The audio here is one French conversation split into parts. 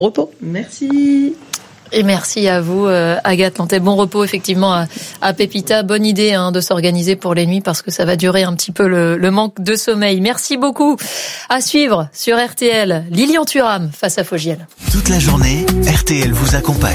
Repos. Merci. Et merci à vous, Agathe Lantet. Bon repos, effectivement, à Pépita. Bonne idée de s'organiser pour les nuits parce que ça va durer un petit peu le manque de sommeil. Merci beaucoup. À suivre sur RTL, Lilian Thuram face à Fogiel. Toute la journée, RTL vous accompagne.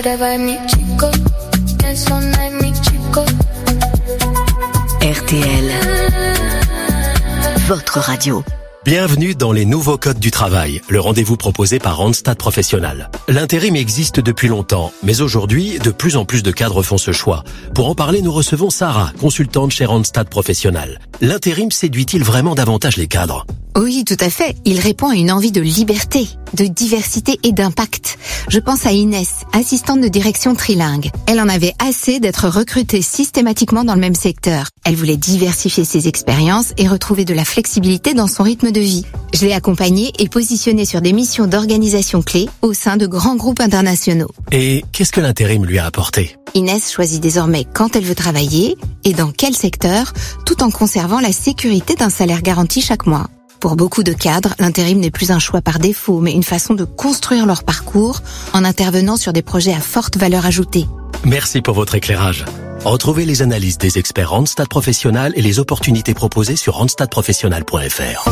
RTL, votre radio. Bienvenue dans les nouveaux codes du travail, le rendez-vous proposé par Randstad Professionnel. L'intérim existe depuis longtemps, mais aujourd'hui, de plus en plus de cadres font ce choix. Pour en parler, nous recevons Sarah, consultante chez Randstad Professionnel. L'intérim séduit-il vraiment davantage les cadres ? Oui, tout à fait. Il répond à une envie de liberté, de diversité et d'impact. Je pense à Inès, assistante de direction trilingue. Elle en avait assez d'être recrutée systématiquement dans le même secteur. Elle voulait diversifier ses expériences et retrouver de la flexibilité dans son rythme de vie. Je l'ai accompagnée et positionnée sur des missions d'organisation clés au sein de grands groupes internationaux. Et qu'est-ce que l'intérim lui a apporté ? Inès choisit désormais quand elle veut travailler et dans quel secteur, tout en conservant la sécurité d'un salaire garanti chaque mois. Pour beaucoup de cadres, l'intérim n'est plus un choix par défaut, mais une façon de construire leur parcours en intervenant sur des projets à forte valeur ajoutée. Merci pour votre éclairage. Retrouvez les analyses des experts Randstad Professionnel et les opportunités proposées sur randstadprofessionnel.fr.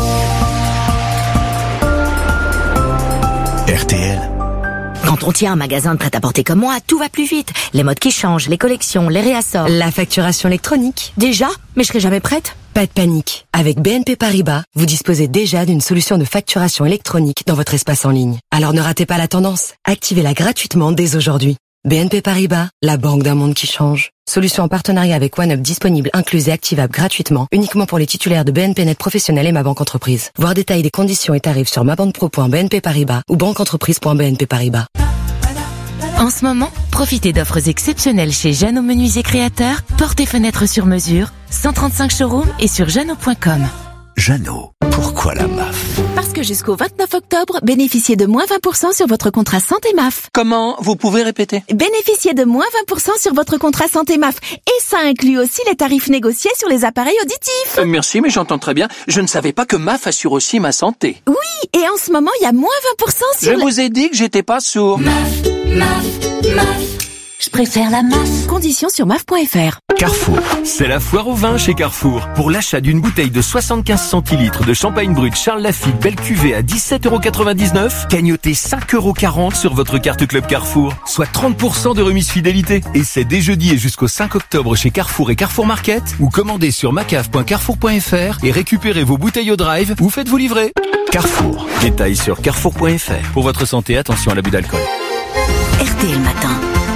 RTL. Quand on tient un magasin de prêt-à-porter comme moi, tout va plus vite. Les modes qui changent, les collections, les réassorts. La facturation électronique. Déjà ? Mais je serai jamais prête ? Pas de panique. Avec BNP Paribas, vous disposez déjà d'une solution de facturation électronique dans votre espace en ligne. Alors ne ratez pas la tendance. Activez-la gratuitement dès aujourd'hui. BNP Paribas, la banque d'un monde qui change. Solution en partenariat avec OneUp disponible, incluse et activable gratuitement, uniquement pour les titulaires de BNP Net Professionnel et Ma Banque Entreprise. Voir détails des conditions et tarifs sur mabanquepro.bnp Paribas ou banqueentreprise.bnp Paribas. En ce moment, profitez d'offres exceptionnelles chez Jeannot Menuisier Créateurs, portes et fenêtres sur mesure, 135 showrooms et sur jeannot.com. Jeannot, pourquoi la MAF ? Parce que jusqu'au 29 octobre, bénéficiez de moins 20% sur votre contrat santé MAF. Comment ? Vous pouvez répéter ? Bénéficiez de moins 20% sur votre contrat santé MAF. Et ça inclut aussi les tarifs négociés sur les appareils auditifs. Merci, mais j'entends très bien. Je ne savais pas que MAF assure aussi ma santé. Oui, et en ce moment, il y a moins 20% sur... Je vous ai dit que j'étais pas sourd. MAF. Je préfère la MAF. Conditions sur MAF.fr. Carrefour. C'est la foire au vin chez Carrefour. Pour l'achat d'une bouteille de 75 centilitres de champagne brut Charles Lafite Belle Cuvée à 17,99 €, gagnotez 5,40 € sur votre carte Club Carrefour, soit 30% de remise fidélité. Et c'est dès jeudi et jusqu'au 5 octobre chez Carrefour et Carrefour Market, ou commandez sur macaf.carrefour.fr et récupérez vos bouteilles au drive ou faites-vous livrer. Carrefour. Détails sur carrefour.fr. Pour votre santé, attention à l'abus d'alcool. RTL Matin.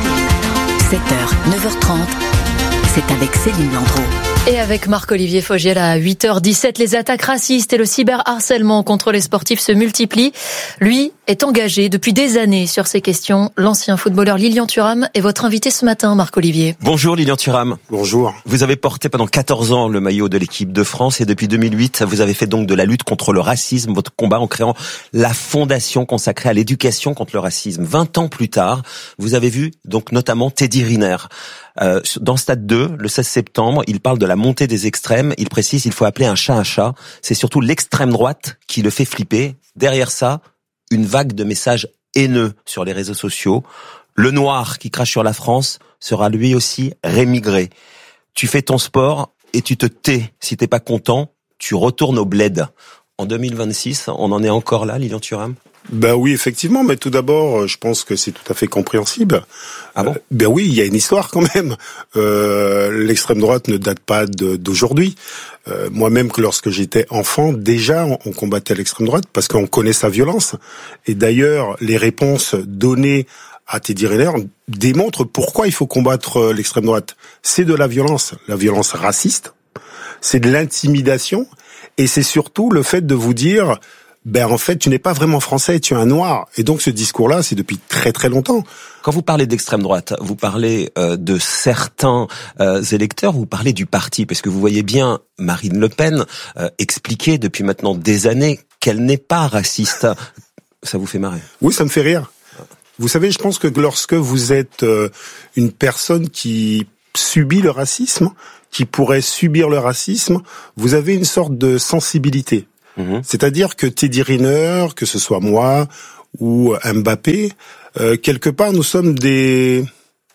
7h, 9h30, c'est avec Céline Landreau. Et avec Marc-Olivier Fogiel à 8h17, les attaques racistes et le cyberharcèlement contre les sportifs se multiplient. Lui est engagé depuis des années sur ces questions. L'ancien footballeur Lilian Thuram est votre invité ce matin, Marc-Olivier. Bonjour Lilian Thuram. Bonjour. Vous avez porté pendant 14 ans le maillot de l'équipe de France et depuis 2008, vous avez fait donc de la lutte contre le racisme votre combat en créant la fondation consacrée à l'éducation contre le racisme. 20 ans plus tard, vous avez vu donc notamment Teddy Riner. Dans Stade 2, le 16 septembre, il parle de la montée des extrêmes. Il précise qu'il faut appeler un chat. C'est surtout l'extrême droite qui le fait flipper. Derrière ça, une vague de messages haineux sur les réseaux sociaux. Le noir qui crache sur la France sera lui aussi rémigré. Tu fais ton sport et tu te tais. Si t'es pas content, tu retournes au bled. En 2026, on en est encore là, Lilian Thuram ? Ben oui, effectivement, mais tout d'abord, je pense que c'est tout à fait compréhensible. Ah bon ? Ben oui, il y a une histoire quand même. L'extrême droite ne date pas d'aujourd'hui. Moi-même, que lorsque j'étais enfant, déjà, on combattait l'extrême droite parce qu'on connaît sa violence. Et d'ailleurs, les réponses données à Teddy Riner démontrent pourquoi il faut combattre l'extrême droite. C'est de la violence raciste, c'est de l'intimidation, et c'est surtout le fait de vous dire... Ben en fait, tu n'es pas vraiment français, tu es un noir. Et donc ce discours-là, c'est depuis très très longtemps. Quand vous parlez d'extrême droite, vous parlez de certains électeurs, vous parlez du parti, parce que vous voyez bien Marine Le Pen expliquer depuis maintenant des années qu'elle n'est pas raciste. Ça vous fait marrer ? Oui, ça me fait rire. Vous savez, je pense que lorsque vous êtes une personne qui subit le racisme, qui pourrait subir le racisme, vous avez une sorte de sensibilité. C'est-à-dire que Teddy Riner, que ce soit moi ou Mbappé, quelque part nous sommes des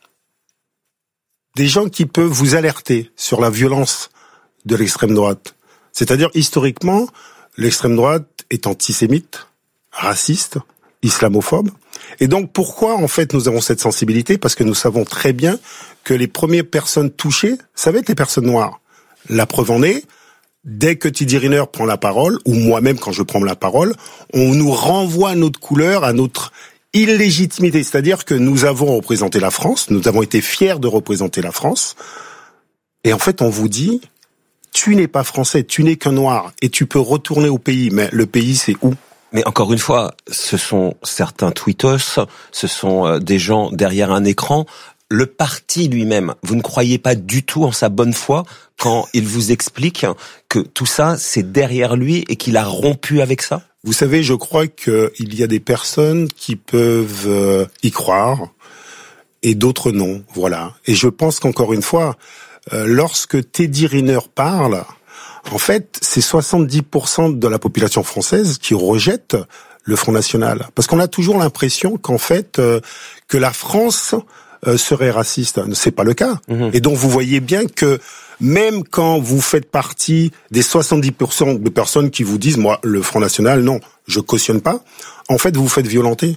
gens qui peuvent vous alerter sur la violence de l'extrême droite. C'est-à-dire, historiquement, l'extrême droite est antisémite, raciste, islamophobe. Et donc, pourquoi, en fait, nous avons cette sensibilité? Parce que nous savons très bien que les premières personnes touchées, ça va être les personnes noires. La preuve en est, dès que Teddy Riner prend la parole, ou moi-même quand je prends la parole, on nous renvoie à notre couleur, à notre illégitimité. C'est-à-dire que nous avons représenté la France, nous avons été fiers de représenter la France, et en fait, on vous dit, tu n'es pas français, tu n'es qu'un noir, et tu peux retourner au pays, mais le pays, c'est où? Mais encore une fois, ce sont certains tweetos, ce sont des gens derrière un écran. Le parti lui-même, vous ne croyez pas du tout en sa bonne foi quand il vous explique que tout ça, c'est derrière lui et qu'il a rompu avec ça? Vous savez, je crois qu'il y a des personnes qui peuvent y croire et d'autres non, voilà. Et je pense qu'encore une fois, lorsque Teddy Riner parle, en fait, c'est 70% de la population française qui rejette le Front National. Parce qu'on a toujours l'impression qu'en fait, que la France serait raciste. C'est pas le cas. Et donc, vous voyez bien que même quand vous faites partie des 70% de personnes qui vous disent, moi, le Front National, non, je cautionne pas, en fait, vous vous faites violenter.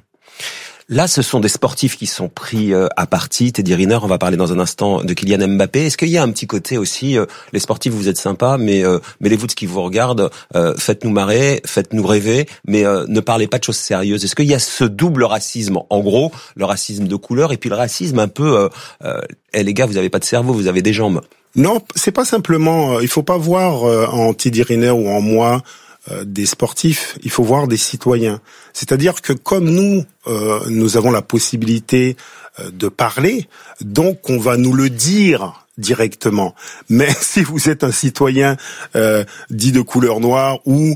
Là, ce sont des sportifs qui sont pris à partie. Teddy Riner, on va parler dans un instant de Kylian Mbappé. Est-ce qu'il y a un petit côté aussi, les sportifs, vous êtes sympas, mais mêlez-vous de ce qui vous regarde, faites-nous marrer, faites-nous rêver, mais ne parlez pas de choses sérieuses. Est-ce qu'il y a ce double racisme, en gros, le racisme de couleur et puis le racisme un peu, les gars, vous avez pas de cerveau, vous avez des jambes? Non, c'est pas simplement, il faut pas voir en Teddy Riner ou en moi des sportifs, il faut voir des citoyens. C'est-à-dire que comme nous avons la possibilité de parler, donc on va nous le dire directement. Mais si vous êtes un citoyen dit de couleur noire ou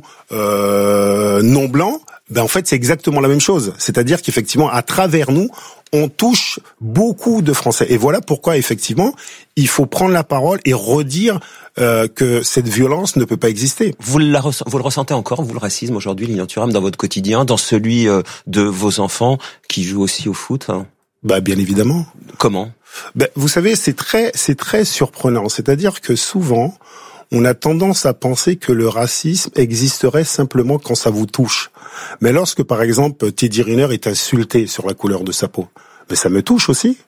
non blanc, ben en fait c'est exactement la même chose. C'est-à-dire qu'effectivement à travers nous, on touche beaucoup de Français. Et voilà pourquoi effectivement il faut prendre la parole et redire que cette violence ne peut pas exister. Vous le ressentez encore, vous, le racisme aujourd'hui, Lilian Thuram, dans votre quotidien, dans celui de vos enfants qui jouent aussi au foot, hein? Bah bien évidemment. Comment? Ben vous savez, c'est très surprenant. C'est-à-dire que souvent on a tendance à penser que le racisme existerait simplement quand ça vous touche. Mais lorsque, par exemple, Teddy Riner est insulté sur la couleur de sa peau, mais ça me touche aussi.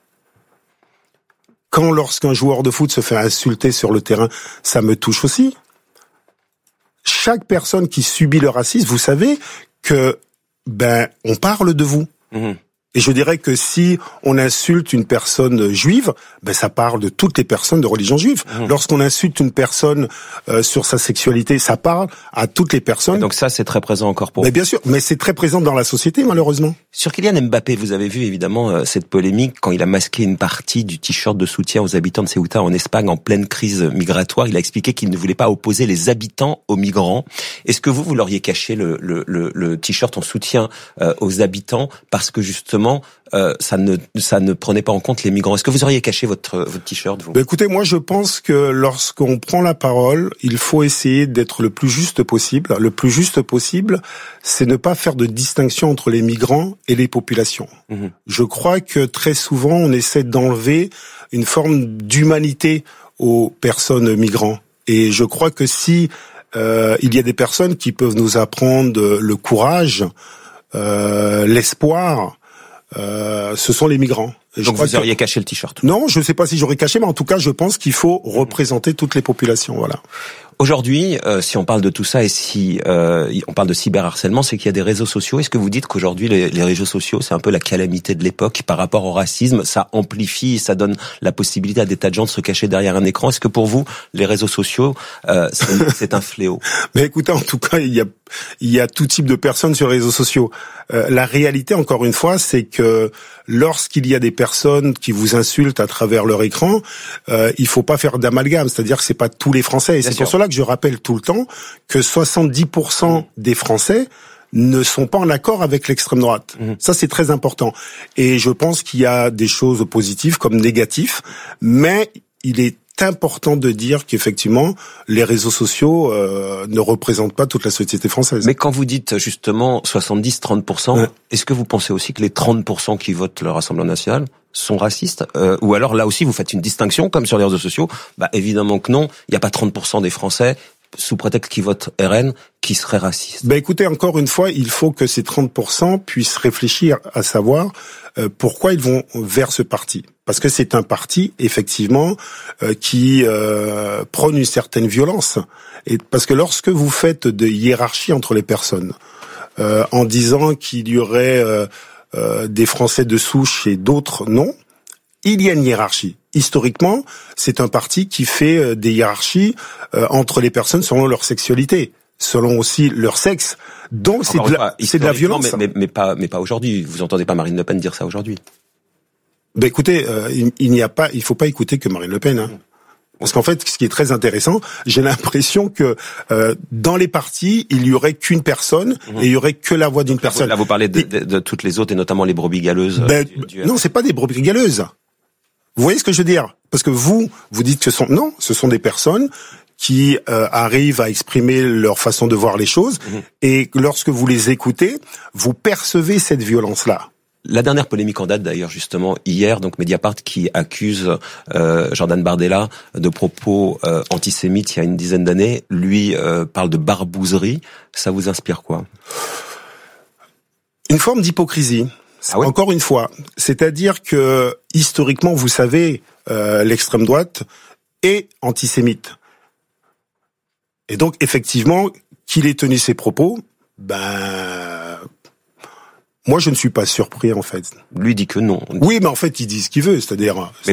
Lorsqu'un joueur de foot se fait insulter sur le terrain, ça me touche aussi. Chaque personne qui subit le racisme, vous savez que, on parle de vous. Et je dirais que si on insulte une personne juive, ça parle de toutes les personnes de religion juive. Lorsqu'on insulte une personne sur sa sexualité, ça parle à toutes les personnes. Et donc ça, c'est très présent encore pour vous. Mais bien sûr, mais c'est très présent dans la société, malheureusement. Sur Kylian Mbappé, vous avez vu évidemment cette polémique quand il a masqué une partie du t-shirt de soutien aux habitants de Ceuta en Espagne en pleine crise migratoire. Il a expliqué qu'il ne voulait pas opposer les habitants aux migrants. Est-ce que vous l'auriez caché le t-shirt en soutien aux habitants parce que justement ça ne prenait pas en compte les migrants? Est-ce que vous auriez caché votre t-shirt, vous? Écoutez, moi je pense que lorsqu'on prend la parole, il faut essayer d'être le plus juste possible. Le plus juste possible, c'est ne pas faire de distinction entre les migrants et les populations. Je crois que très souvent on essaie d'enlever une forme d'humanité aux personnes migrants. Et je crois que si il y a des personnes qui peuvent nous apprendre le courage, l'espoir, ce sont les migrants. Donc vous auriez caché le t-shirt? Non, je ne sais pas si j'aurais caché, mais en tout cas, je pense qu'il faut représenter toutes les populations. Voilà. Aujourd'hui, si on parle de tout ça et si on parle de cyberharcèlement, c'est qu'il y a des réseaux sociaux. Est-ce que vous dites qu'aujourd'hui, les réseaux sociaux, c'est un peu la calamité de l'époque par rapport au racisme? Ça amplifie, ça donne la possibilité à des tas de gens de se cacher derrière un écran. Est-ce que pour vous, les réseaux sociaux, c'est un fléau? Mais écoutez, en tout cas, il y a tout type de personnes sur les réseaux sociaux. La réalité, encore une fois, c'est que lorsqu'il y a des personnes qui vous insultent à travers leur écran, il faut pas faire d'amalgame. C'est-à-dire que c'est pas tous les Français. Et c'est pour cela que je rappelle tout le temps que 70% des Français ne sont pas en accord avec l'extrême droite. Ça, c'est très important. Et je pense qu'il y a des choses positives comme négatives, mais il est important de dire qu'effectivement, les réseaux sociaux ne représentent pas toute la société française. Mais quand vous dites justement 70-30%, est-ce que vous pensez aussi que les 30% qui votent le Rassemblement national sont racistes, ou alors là aussi vous faites une distinction comme sur les réseaux sociaux? Évidemment que non, il n'y a pas 30% des Français sous prétexte qu'ils votent RN qui seraient racistes. Écoutez, encore une fois, il faut que ces 30% puissent réfléchir à savoir pourquoi ils vont vers ce parti. Parce que c'est un parti, effectivement, qui prône une certaine violence. Et parce que lorsque vous faites de hiérarchie entre les personnes, en disant qu'il y aurait des Français de souche et d'autres non, il y a une hiérarchie. Historiquement, c'est un parti qui fait des hiérarchies entre les personnes selon leur sexualité, selon aussi leur sexe. Donc c'est de la violence. Mais pas aujourd'hui. Vous entendez pas Marine Le Pen dire ça aujourd'hui? Écoutez, il faut pas écouter que Marine Le Pen. Parce qu'en fait, ce qui est très intéressant, j'ai l'impression que dans les partis, il y aurait qu'une personne et il y aurait que la voix d'une personne. Là, vous parlez de toutes les autres et notamment les brebis galeuses. Non, c'est pas des brebis galeuses. Vous voyez ce que je veux dire? Parce que vous dites que ce sont des personnes qui arrivent à exprimer leur façon de voir les choses, et lorsque vous les écoutez, vous percevez cette violence-là. La dernière polémique en date d'ailleurs justement hier, donc Mediapart qui accuse Jordan Bardella de propos antisémites il y a une dizaine d'années, lui parle de barbouzerie. Ça vous inspire quoi? Une forme d'hypocrisie. Encore une fois, c'est-à-dire que historiquement, vous savez, l'extrême droite est antisémite. Et donc effectivement, qu'il ait tenu ses propos, moi je ne suis pas surpris en fait. Lui dit que non. Oui, mais en fait il dit ce qu'il veut, c'est-à-dire. Mais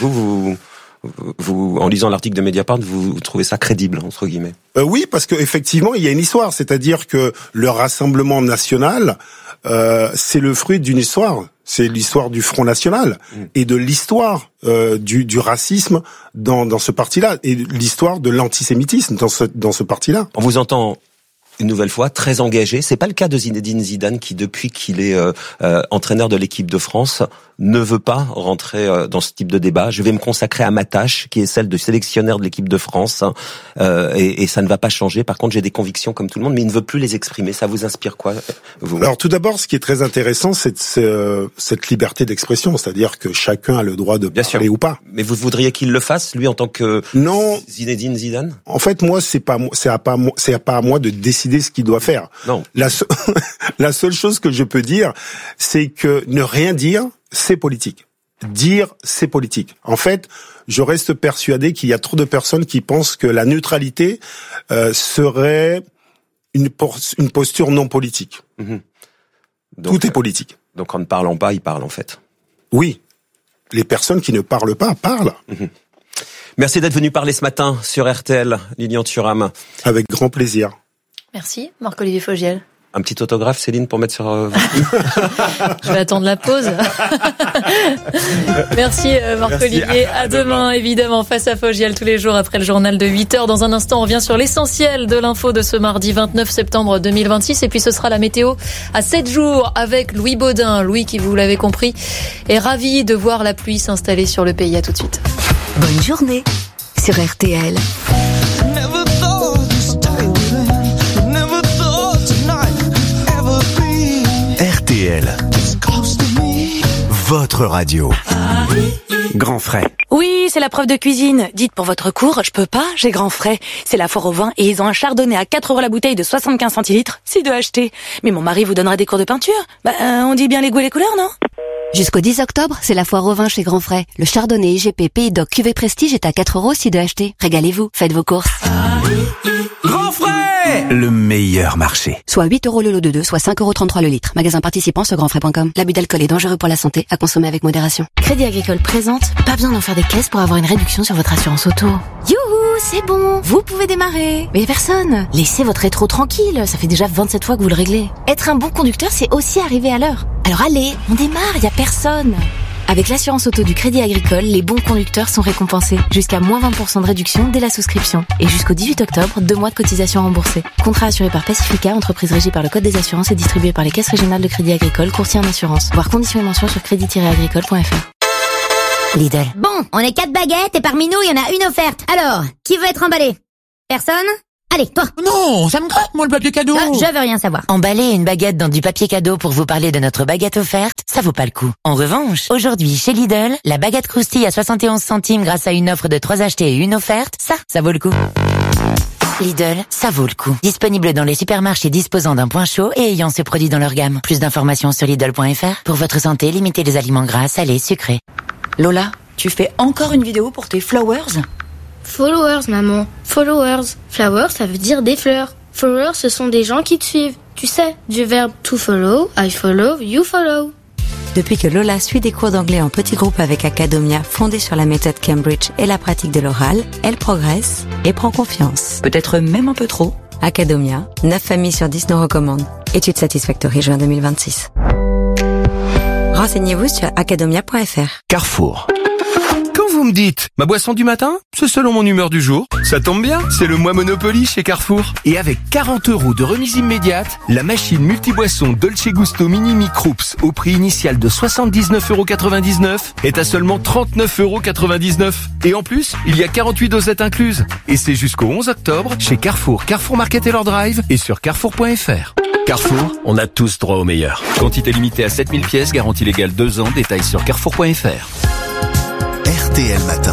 vous, en lisant l'article de Mediapart, vous trouvez ça crédible entre guillemets? Oui, parce que effectivement il y a une histoire, c'est-à-dire que le Rassemblement national, c'est le fruit d'une histoire. C'est l'histoire du Front National et de l'histoire du racisme dans ce parti-là et l'histoire de l'antisémitisme dans ce parti-là. On vous entend une nouvelle fois très engagé. C'est pas le cas de Zinedine Zidane qui, depuis qu'il est entraîneur de l'équipe de France, ne veut pas rentrer dans ce type de débat. Je vais me consacrer à ma tâche, qui est celle de sélectionneur de l'équipe de France, et ça ne va pas changer. Par contre, j'ai des convictions comme tout le monde, mais il ne veut plus les exprimer. Ça vous inspire quoi, vous? Alors, tout d'abord, ce qui est très intéressant, c'est cette liberté d'expression, c'est-à-dire que chacun a le droit de parler ou pas. Mais vous voudriez qu'il le fasse, lui, en tant que Zinedine Zidane? En fait, moi, c'est pas à moi de décider ce qu'il doit faire. Non. La seule chose que je peux dire, c'est que ne rien dire, c'est politique. Dire, c'est politique. En fait, je reste persuadé qu'il y a trop de personnes qui pensent que la neutralité serait une posture non politique. Donc, tout est politique. Donc en ne parlant pas, il parle en fait. Oui. Les personnes qui ne parlent pas parlent. Merci d'être venu parler ce matin sur RTL, Lilian Thuram. Avec grand plaisir. Merci, Marc-Olivier Fogiel. Un petit autographe, Céline, pour mettre sur... Je vais attendre la pause. Merci Marc-Olivier. À demain, évidemment, face à Fogiel, tous les jours après le journal de 8h. Dans un instant, on revient sur l'essentiel de l'info de ce mardi 29 septembre 2026. Et puis ce sera la météo à 7 jours avec Louis Baudin. Louis, qui, vous l'avez compris, est ravi de voir la pluie s'installer sur le pays. À tout de suite. Bonne journée sur RTL. RTL, votre radio. Grand Frais. Oui, c'est la preuve de cuisine. Dites pour votre cours, je peux pas, j'ai Grand Frais. C'est la foire au vin et ils ont un chardonnay à 4 € la bouteille de 75 centilitres, si de acheter. Mais mon mari vous donnera des cours de peinture. On dit bien les goûts et les couleurs, non? Jusqu'au 10 octobre, c'est la foire au vin chez Grand Frais. Le chardonnay IGP Pays d'Oc Cuvée Prestige est à 4 € si de acheter. Régalez-vous, faites vos courses. Grand Frais, le meilleur marché. Soit 8 € le lot de 2, soit 5,33 € le litre. Magasin participant sur grandfrais.com. L'abus d'alcool est dangereux pour la santé, à consommer avec modération. Crédit Agricole présente, pas besoin d'en faire des caisses pour avoir une réduction sur votre assurance auto. Youhou, c'est bon, vous pouvez démarrer. Mais personne. Laissez votre rétro tranquille, ça fait déjà 27 fois que vous le réglez. Être un bon conducteur, c'est aussi arriver à l'heure. Alors allez, on démarre, y a personne. Avec l'assurance auto du Crédit Agricole, les bons conducteurs sont récompensés. Jusqu'à moins 20% de réduction dès la souscription. Et jusqu'au 18 octobre, 2 mois de cotisation remboursée. Contrat assuré par Pacifica, entreprise régie par le Code des assurances et distribué par les caisses régionales de Crédit Agricole, courtier en assurance. Voir conditions et mentions sur crédit-agricole.fr. Lidl. Bon, on est 4 baguettes et parmi nous, il y en a une offerte. Alors, qui veut être emballé? Personne? Allez, toi. Non, ça me gratte, moi, le papier cadeau. Je veux rien savoir. Emballer une baguette dans du papier cadeau pour vous parler de notre baguette offerte, ça vaut pas le coup. En revanche, aujourd'hui, chez Lidl, la baguette croustille à 71 centimes grâce à une offre de 3 achetés et une offerte, ça vaut le coup. Lidl, ça vaut le coup. Disponible dans les supermarchés disposant d'un point chaud et ayant ce produit dans leur gamme. Plus d'informations sur Lidl.fr. Pour votre santé, limitez les aliments gras, salés, sucrés. Lola, tu fais encore une vidéo pour tes flowers? Followers, maman. Followers. Flowers, ça veut dire des fleurs. Followers, ce sont des gens qui te suivent. Tu sais, du verbe to follow, I follow, you follow. Depuis que Lola suit des cours d'anglais en petits groupes avec Academia, fondée sur la méthode Cambridge et la pratique de l'oral, elle progresse et prend confiance. Peut-être même un peu trop. Academia, 9 familles sur 10 nous recommandent. Étude Satisfactory, juin 2026. Renseignez-vous sur academia.fr. Carrefour. Quand vous me dites ma boisson du matin, c'est selon mon humeur du jour. Ça tombe bien, c'est le mois Monopoly chez Carrefour. Et avec 40 € de remise immédiate, la machine multiboisson Dolce Gusto Mini Microups au prix initial de 79,99 € est à seulement 39,99 €. Et en plus, il y a 48 dosettes incluses. Et c'est jusqu'au 11 octobre chez Carrefour, Carrefour Market et leur drive et sur carrefour.fr. Carrefour, on a tous droit au meilleur. Quantité limitée à 7000 pièces, garantie légale 2 ans, détails sur carrefour.fr. RTL Matin.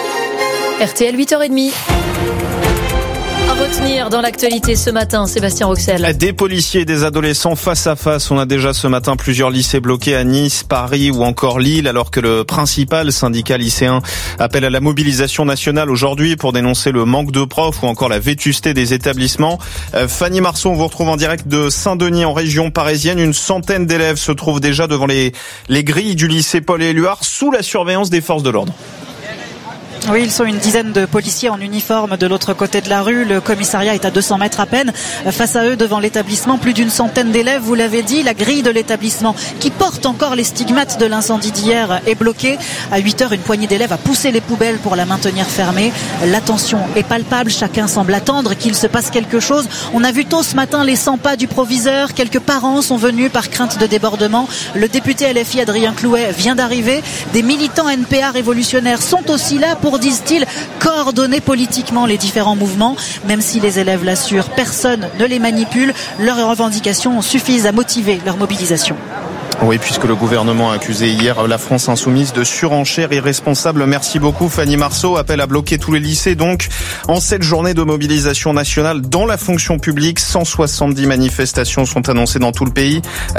RTL 8h30. À retenir dans l'actualité ce matin, Sébastien Roxel. Des policiers et des adolescents face à face. On a déjà ce matin plusieurs lycées bloqués à Nice, Paris ou encore Lille, alors que le principal syndicat lycéen appelle à la mobilisation nationale aujourd'hui pour dénoncer le manque de profs ou encore la vétusté des établissements. Fanny Marceau, on vous retrouve en direct de Saint-Denis en région parisienne. Une centaine d'élèves se trouvent déjà devant les grilles du lycée Paul-Éluard sous la surveillance des forces de l'ordre. Oui, ils sont une dizaine de policiers en uniforme de l'autre côté de la rue. Le commissariat est à 200 mètres à peine. Face à eux, devant l'établissement, plus d'une centaine d'élèves, vous l'avez dit. La grille de l'établissement, qui porte encore les stigmates de l'incendie d'hier, est bloquée. À 8h, une poignée d'élèves a poussé les poubelles pour la maintenir fermée. La tension est palpable. Chacun semble attendre qu'il se passe quelque chose. On a vu tôt ce matin les 100 pas du proviseur. Quelques parents sont venus par crainte de débordement. Le député LFI Adrien Clouet vient d'arriver. Des militants NPA révolutionnaires sont aussi là pour, disent-ils, coordonner politiquement les différents mouvements. Même si les élèves l'assurent, personne ne les manipule. Leurs revendications suffisent à motiver leur mobilisation. Oui, puisque le gouvernement a accusé hier la France insoumise de surenchère irresponsable. Merci beaucoup Fanny Marceau. Appel à bloquer tous les lycées donc en cette journée de mobilisation nationale dans la fonction publique. 170 manifestations sont annoncées dans tout le pays.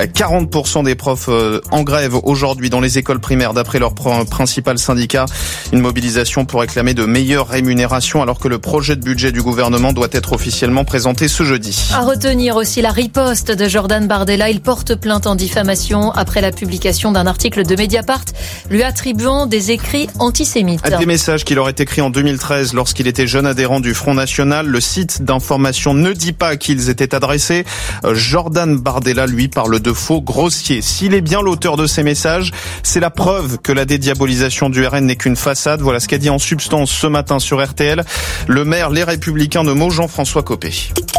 40% des profs en grève aujourd'hui dans les écoles primaires d'après leur principal syndicat. Une mobilisation pour réclamer de meilleures rémunérations alors que le projet de budget du gouvernement doit être officiellement présenté ce jeudi. À retenir aussi la riposte de Jordan Bardella. Il porte plainte en diffamation après la publication d'un article de Mediapart lui attribuant des écrits antisémites. Des messages qu'il aurait écrits en 2013 lorsqu'il était jeune adhérent du Front National. Le site d'information ne dit pas à qui ils étaient adressés. Jordan Bardella, lui, parle de faux grossiers. S'il est bien l'auteur de ces messages, c'est la preuve que la dédiabolisation du RN n'est qu'une façade. Voilà ce qu'a dit en substance ce matin sur RTL le maire Les Républicains de Meaux, Jean-François Copé.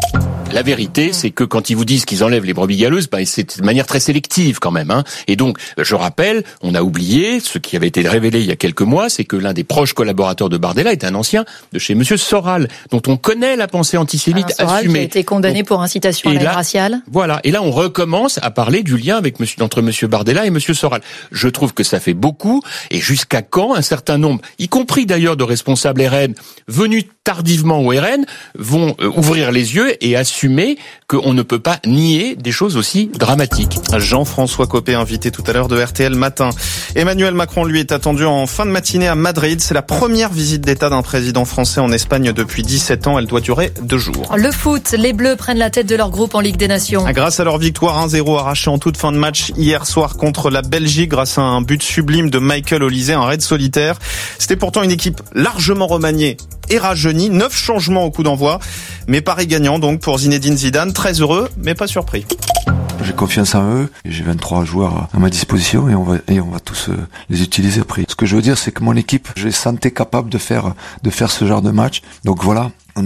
La vérité, c'est que quand ils vous disent qu'ils enlèvent les brebis galeuses, c'est de manière très sélective quand même. Et donc, je rappelle, on a oublié, ce qui avait été révélé il y a quelques mois, c'est que l'un des proches collaborateurs de Bardella est un ancien de chez Monsieur Soral, dont on connaît la pensée antisémite Soral, assumée. Qui a été condamné pour incitation à la haine raciale. Voilà. Et là, on recommence à parler du lien entre Monsieur Bardella et Monsieur Soral. Je trouve que ça fait beaucoup. Et jusqu'à quand un certain nombre, y compris d'ailleurs de responsables RN, venus tardivement au RN, vont ouvrir les yeux et assumer qu'on ne peut pas nier des choses aussi dramatiques. Jean-François Copé, invité tout à l'heure de RTL Matin. Emmanuel Macron, lui, est attendu en fin de matinée à Madrid. C'est la première visite d'État d'un président français en Espagne depuis 17 ans. Elle doit durer 2 jours. Le foot, les Bleus prennent la tête de leur groupe en Ligue des Nations. Grâce à leur victoire 1-0 arrachée en toute fin de match hier soir contre la Belgique, grâce à un but sublime de Michael Olise, un raid solitaire. C'était pourtant une équipe largement remaniée et rajeunie. 9 changements au coup d'envoi. Mais Paris gagnant donc pour Zinedine Zidane. Très heureux, mais pas surpris. J'ai confiance en eux et j'ai 23 joueurs à ma disposition et on va tous les utiliser après. Ce que je veux dire, c'est que mon équipe, je les sentais capable de faire ce genre de match. Donc voilà, on est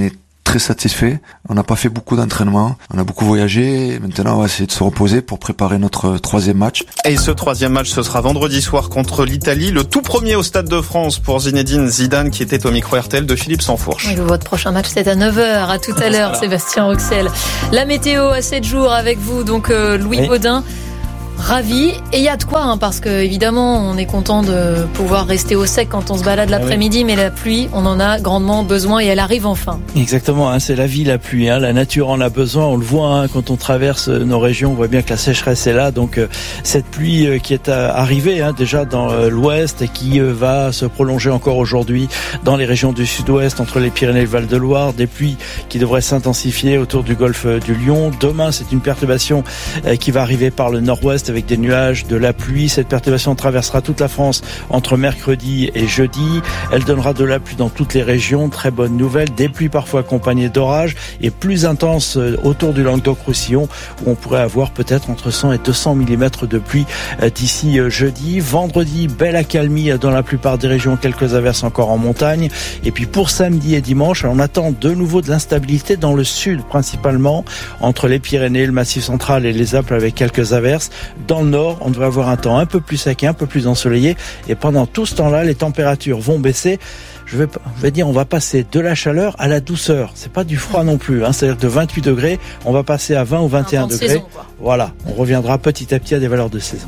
très satisfait. On n'a pas fait beaucoup d'entraînement, on a beaucoup voyagé. Maintenant, on va essayer de se reposer pour préparer notre 3e match. Et ce 3e match, ce sera vendredi soir contre l'Italie, le tout premier au Stade de France pour Zinedine Zidane qui était au micro RTL de Philippe Sansfourche. Et votre prochain match, c'est à 9h. À tout à l'heure, Sébastien Roxel. La météo à 7 jours avec vous, donc Louis Baudin. Ravi. Et il y a de quoi, parce que évidemment, on est content de pouvoir rester au sec quand on se balade l'après-midi, mais la pluie, on en a grandement besoin et elle arrive enfin. Exactement, c'est la vie, la pluie, la nature en a besoin, on le voit quand on traverse nos régions, on voit bien que la sécheresse est là, donc cette pluie qui est arrivée déjà dans l'ouest et qui va se prolonger encore aujourd'hui dans les régions du sud-ouest, entre les Pyrénées et le Val-de-Loire, des pluies qui devraient s'intensifier autour du golfe du Lion. Demain, c'est une perturbation qui va arriver par le nord-ouest avec des nuages, de la pluie. Cette perturbation traversera toute la France entre mercredi et jeudi. Elle donnera de la pluie dans toutes les régions. Très bonne nouvelle. Des pluies parfois accompagnées d'orages et plus intenses autour du Languedoc-Roussillon où on pourrait avoir peut-être entre 100 et 200 mm de pluie d'ici jeudi. Vendredi, belle accalmie dans la plupart des régions. Quelques averses encore en montagne. Et puis pour samedi et dimanche, on attend de nouveau de l'instabilité dans le sud principalement, entre les Pyrénées, le Massif central et les Alpes avec quelques averses. Dans le nord, on devrait avoir un temps un peu plus sec et un peu plus ensoleillé. Et pendant tout ce temps-là, les températures vont baisser. Je vais dire, on va passer de la chaleur à la douceur. C'est pas du froid non plus. C'est-à-dire que de 28 degrés, on va passer à 20 ou 21 degrés. Saison, voilà, on reviendra petit à petit à des valeurs de saison.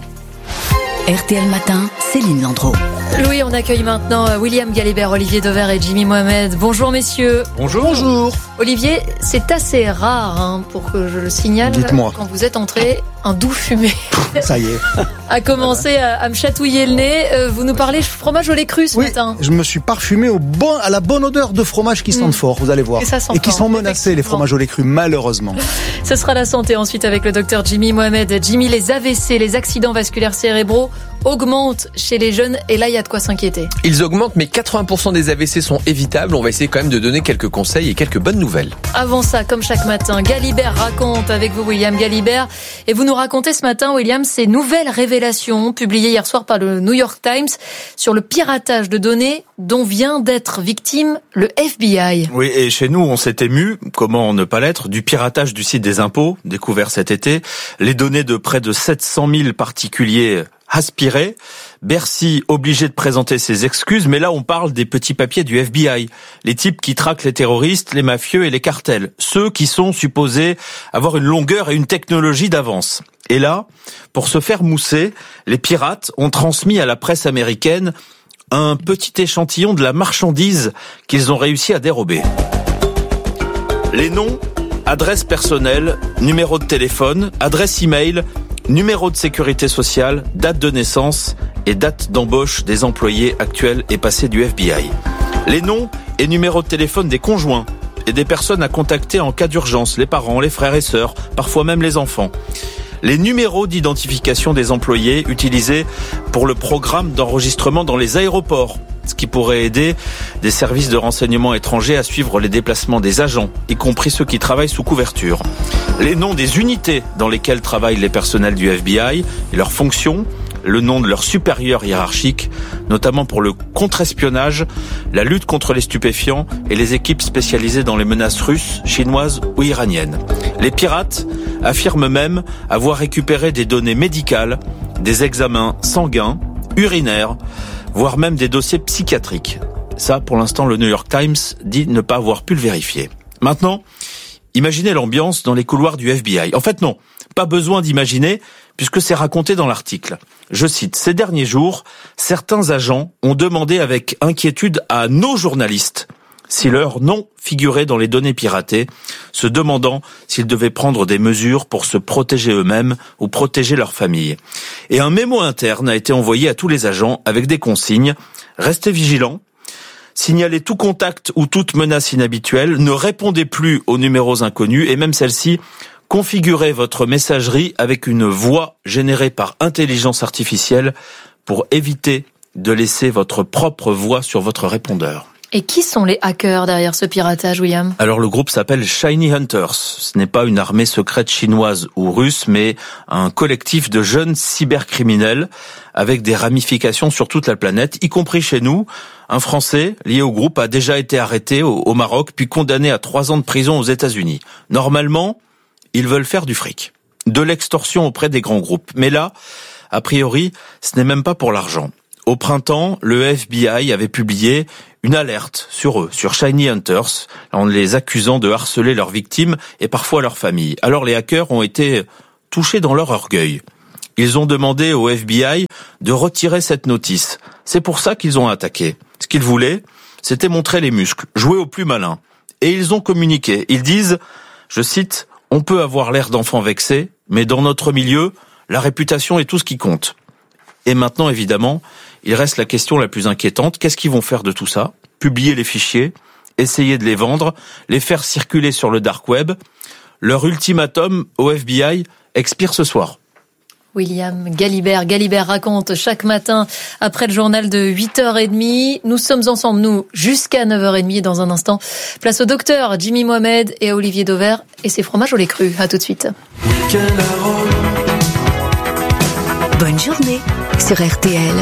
RTL Matin, Céline Landreau. Louis, on accueille maintenant William Galibert, Olivier Dauvert et Jimmy Mohamed. Bonjour messieurs. Bonjour. Bonjour. Olivier, c'est assez rare pour que je le signale. Dites-moi. Quand vous êtes entré, un doux fumé ça y est a commencé à me chatouiller le nez. Vous nous parlez fromage au lait cru ce matin. Je me suis parfumé à la bonne odeur de fromage qui sentent fort, vous allez voir. Et qui sont menacés, les fromages au lait cru, malheureusement. Ce sera la santé ensuite avec le docteur Jimmy Mohamed. Jimmy, les AVC, les accidents vasculaires cérébraux augmentent chez les jeunes et là il y a de quoi s'inquiéter. Ils augmentent mais 80% des AVC sont évitables. On va essayer quand même de donner quelques conseils et quelques bonnes nouvelles. Avant ça, comme chaque matin, Galibert raconte avec vous, William Galibert, et vous nous racontez ce matin, William, ces nouvelles révélations publiées hier soir par le New York Times sur le piratage de données dont vient d'être victime le FBI. Oui, et chez nous, on s'est ému, comment ne pas l'être, du piratage du site des impôts, découvert cet été, les données de près de 700 000 particuliers aspirés. Bercy obligé de présenter ses excuses, mais là on parle des petits papiers du FBI, les types qui traquent les terroristes, les mafieux et les cartels, ceux qui sont supposés avoir une longueur et une technologie d'avance. Et là, pour se faire mousser, les pirates ont transmis à la presse américaine un petit échantillon de la marchandise qu'ils ont réussi à dérober. Les noms, adresse personnelle, numéro de téléphone, adresse email, numéro de sécurité sociale, date de naissance et date d'embauche des employés actuels et passés du FBI. Les noms et numéros de téléphone des conjoints et des personnes à contacter en cas d'urgence, les parents, les frères et sœurs, parfois même les enfants. Les numéros d'identification des employés utilisés pour le programme d'enregistrement dans les aéroports, ce qui pourrait aider des services de renseignement étrangers à suivre les déplacements des agents, y compris ceux qui travaillent sous couverture. Les noms des unités dans lesquelles travaillent les personnels du FBI et leurs fonctions, le nom de leurs supérieurs hiérarchiques, notamment pour le contre-espionnage, la lutte contre les stupéfiants et les équipes spécialisées dans les menaces russes, chinoises ou iraniennes. Les pirates affirment même avoir récupéré des données médicales, des examens sanguins, urinaires, voire même des dossiers psychiatriques. Ça, pour l'instant, le New York Times dit ne pas avoir pu le vérifier. Maintenant, imaginez l'ambiance dans les couloirs du FBI. En fait, non, pas besoin d'imaginer, puisque c'est raconté dans l'article. Je cite, « Ces derniers jours, certains agents ont demandé avec inquiétude à nos journalistes si leur nom figurait dans les données piratées, se demandant s'ils devaient prendre des mesures pour se protéger eux-mêmes ou protéger leur famille. Et un mémo interne a été envoyé à tous les agents avec des consignes. Restez vigilants, signalez tout contact ou toute menace inhabituelle, ne répondez plus aux numéros inconnus et même celle-ci, configurez votre messagerie avec une voix générée par intelligence artificielle pour éviter de laisser votre propre voix sur votre répondeur. » Et qui sont les hackers derrière ce piratage, William ? Alors le groupe s'appelle Shiny Hunters. Ce n'est pas une armée secrète chinoise ou russe, mais un collectif de jeunes cybercriminels avec des ramifications sur toute la planète, y compris chez nous. Un Français lié au groupe a déjà été arrêté au Maroc, puis condamné à 3 ans de prison aux États-Unis. Normalement, ils veulent faire du fric, de l'extorsion auprès des grands groupes. Mais là, a priori, ce n'est même pas pour l'argent. Au printemps, le FBI avait publié une alerte sur eux, sur Shiny Hunters, en les accusant de harceler leurs victimes et parfois leurs familles. Alors les hackers ont été touchés dans leur orgueil. Ils ont demandé au FBI de retirer cette notice. C'est pour ça qu'ils ont attaqué. Ce qu'ils voulaient, c'était montrer les muscles, jouer au plus malin. Et ils ont communiqué. Ils disent, je cite, « On peut avoir l'air d'enfant vexé, mais dans notre milieu, la réputation est tout ce qui compte. » Et maintenant, évidemment, il reste la question la plus inquiétante. Qu'est-ce qu'ils vont faire de tout ça ? Publier les fichiers, essayer de les vendre, les faire circuler sur le dark web. Leur ultimatum au FBI expire ce soir. William Galibert raconte chaque matin après le journal de 8h30. Nous sommes ensemble, nous, jusqu'à 9h30. Et dans un instant, place au docteur Jimmy Mohamed et à Olivier Dauvert et ses fromages au lait cru. À tout de suite. Bonne journée sur RTL.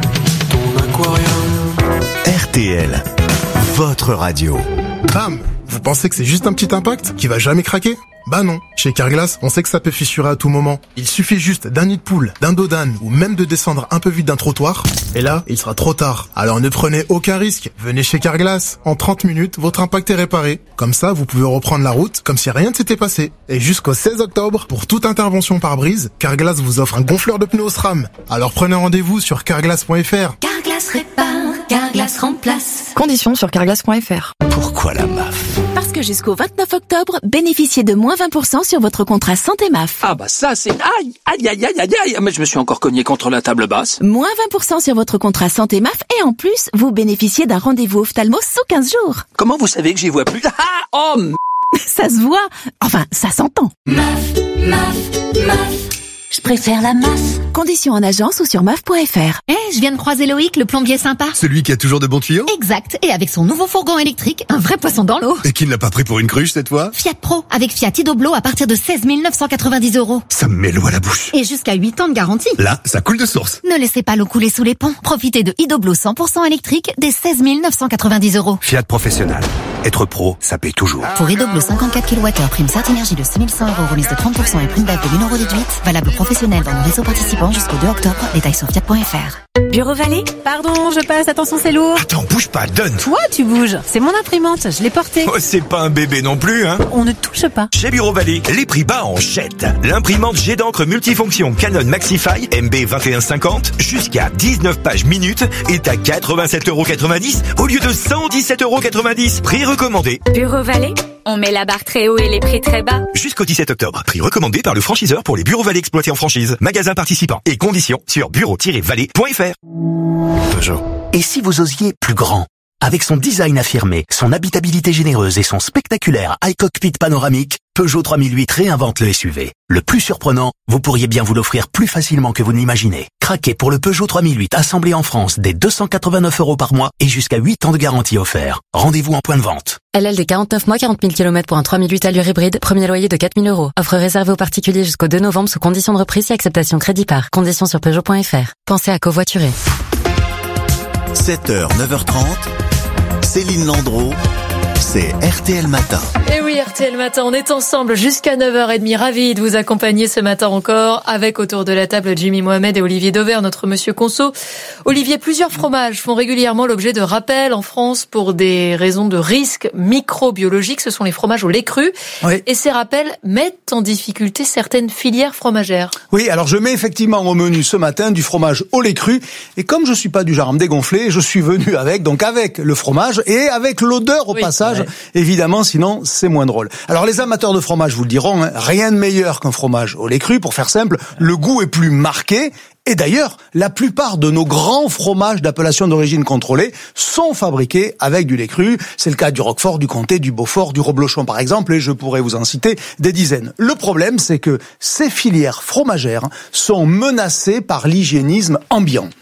RTL, votre radio. Bam! Vous pensez que c'est juste un petit impact qui va jamais craquer ? Bah non. Chez Carglass, on sait que ça peut fissurer à tout moment. Il suffit juste d'un nid de poule, d'un dos d'âne ou même de descendre un peu vite d'un trottoir. Et là, il sera trop tard. Alors ne prenez aucun risque. Venez chez Carglass. En 30 minutes, votre impact est réparé. Comme ça, vous pouvez reprendre la route comme si rien ne s'était passé. Et jusqu'au 16 octobre, pour toute intervention par brise, Carglass vous offre un gonfleur de pneus SRAM. Alors prenez rendez-vous sur carglass.fr. Carglass répare, Carglass remplace. Conditions sur carglass.fr. Pourquoi la MAF ? Parce que jusqu'au 29 octobre, bénéficiez de moins 20% sur votre contrat santé MAF. Ah bah ça c'est... Aïe, mais je me suis encore cogné contre la table basse. Moins 20% sur votre contrat santé MAF et en plus, vous bénéficiez d'un rendez-vous ophtalmo sous 15 jours. Comment vous savez que j'y vois plus ? Ça se voit. Enfin, ça s'entend. MAF. Je préfère la MAF. Conditions en agence ou sur MAF.fr. Je viens de croiser Loïc, le plombier sympa. Celui qui a toujours de bons tuyaux ? Exact. Et avec son nouveau fourgon électrique, un vrai poisson dans l'eau. Et qui ne l'a pas pris pour une cruche cette fois ? Fiat Pro, avec Fiat Idoblo à partir de 16 990 €. Ça me met l'eau à la bouche. Et jusqu'à 8 ans de garantie. Là, ça coule de source. Ne laissez pas l'eau couler sous les ponts. Profitez de Idoblo 100% électrique dès 16 990 €. Fiat Professionnel. Être pro, ça paye toujours. Pour Idoblo 54 kWh, prime Certinergie de 6 100 €, remise de 30% et prime DAF de 1 € déduite. Valable professionnel dans nos réseaux participants jusqu'au 2 octobre. Détails sur fiat.fr. Bureau Vallée ? Pardon, je passe, attention c'est lourd. Attends, bouge pas, donne. Toi, tu bouges. C'est mon imprimante, je l'ai portée. Oh, c'est pas un bébé non plus, hein. On ne touche pas. Chez Bureau Vallée, les prix bas en jette. L'imprimante jet d'encre multifonction Canon Maxify MB 2150 jusqu'à 19 pages minutes est à 87,90 € au lieu de 117,90 €. Prix recommandé. Bureau Vallée ? On met la barre très haut et les prix très bas. Jusqu'au 17 octobre. Prix recommandé par le franchiseur pour les bureaux Vallée exploités en franchise. Magasin participant et conditions sur bureau-vallée.fr. Peugeot. Et si vous osiez plus grand ? Avec son design affirmé, son habitabilité généreuse et son spectaculaire iCockpit panoramique, Peugeot 3008 réinvente le SUV. Le plus surprenant, vous pourriez bien vous l'offrir plus facilement que vous ne l'imaginez. Craquez pour le Peugeot 3008 assemblé en France dès 289 € par mois et jusqu'à 8 ans de garantie offert. Rendez-vous en point de vente. LLD 49 mois, 40 000 km pour un 3008 allure hybride, premier loyer de 4 000 €. Offre réservée aux particuliers jusqu'au 2 novembre sous condition de reprise et acceptation crédit par. Conditions sur Peugeot.fr. Pensez à covoiturer. 7h, 9h30, Céline Landreau, c'est RTL Matin. Et oui, RTL Matin, on est ensemble jusqu'à 9h30. Ravi de vous accompagner ce matin encore avec autour de la table Jimmy Mohamed et Olivier Dauvert, notre monsieur Conso. Olivier, plusieurs fromages font régulièrement l'objet de rappels en France pour des raisons de risque microbiologiques. Ce sont les fromages au lait cru. Oui. Et ces rappels mettent en difficulté certaines filières fromagères. Oui, alors je mets effectivement au menu ce matin du fromage au lait cru. Et comme je suis pas du genre à me dégonfler, je suis venu avec le fromage et avec l'odeur au passage. Ouais. Évidemment, sinon c'est moins drôle. Alors les amateurs de fromage vous le diront, hein, rien de meilleur qu'un fromage au lait cru. Pour faire simple, le goût est plus marqué. Et d'ailleurs, la plupart de nos grands fromages d'appellation d'origine contrôlée sont fabriqués avec du lait cru. C'est le cas du Roquefort, du Comté, du Beaufort, du Reblochon par exemple, et je pourrais vous en citer des dizaines. Le problème, c'est que ces filières fromagères sont menacées par l'hygiénisme ambiant.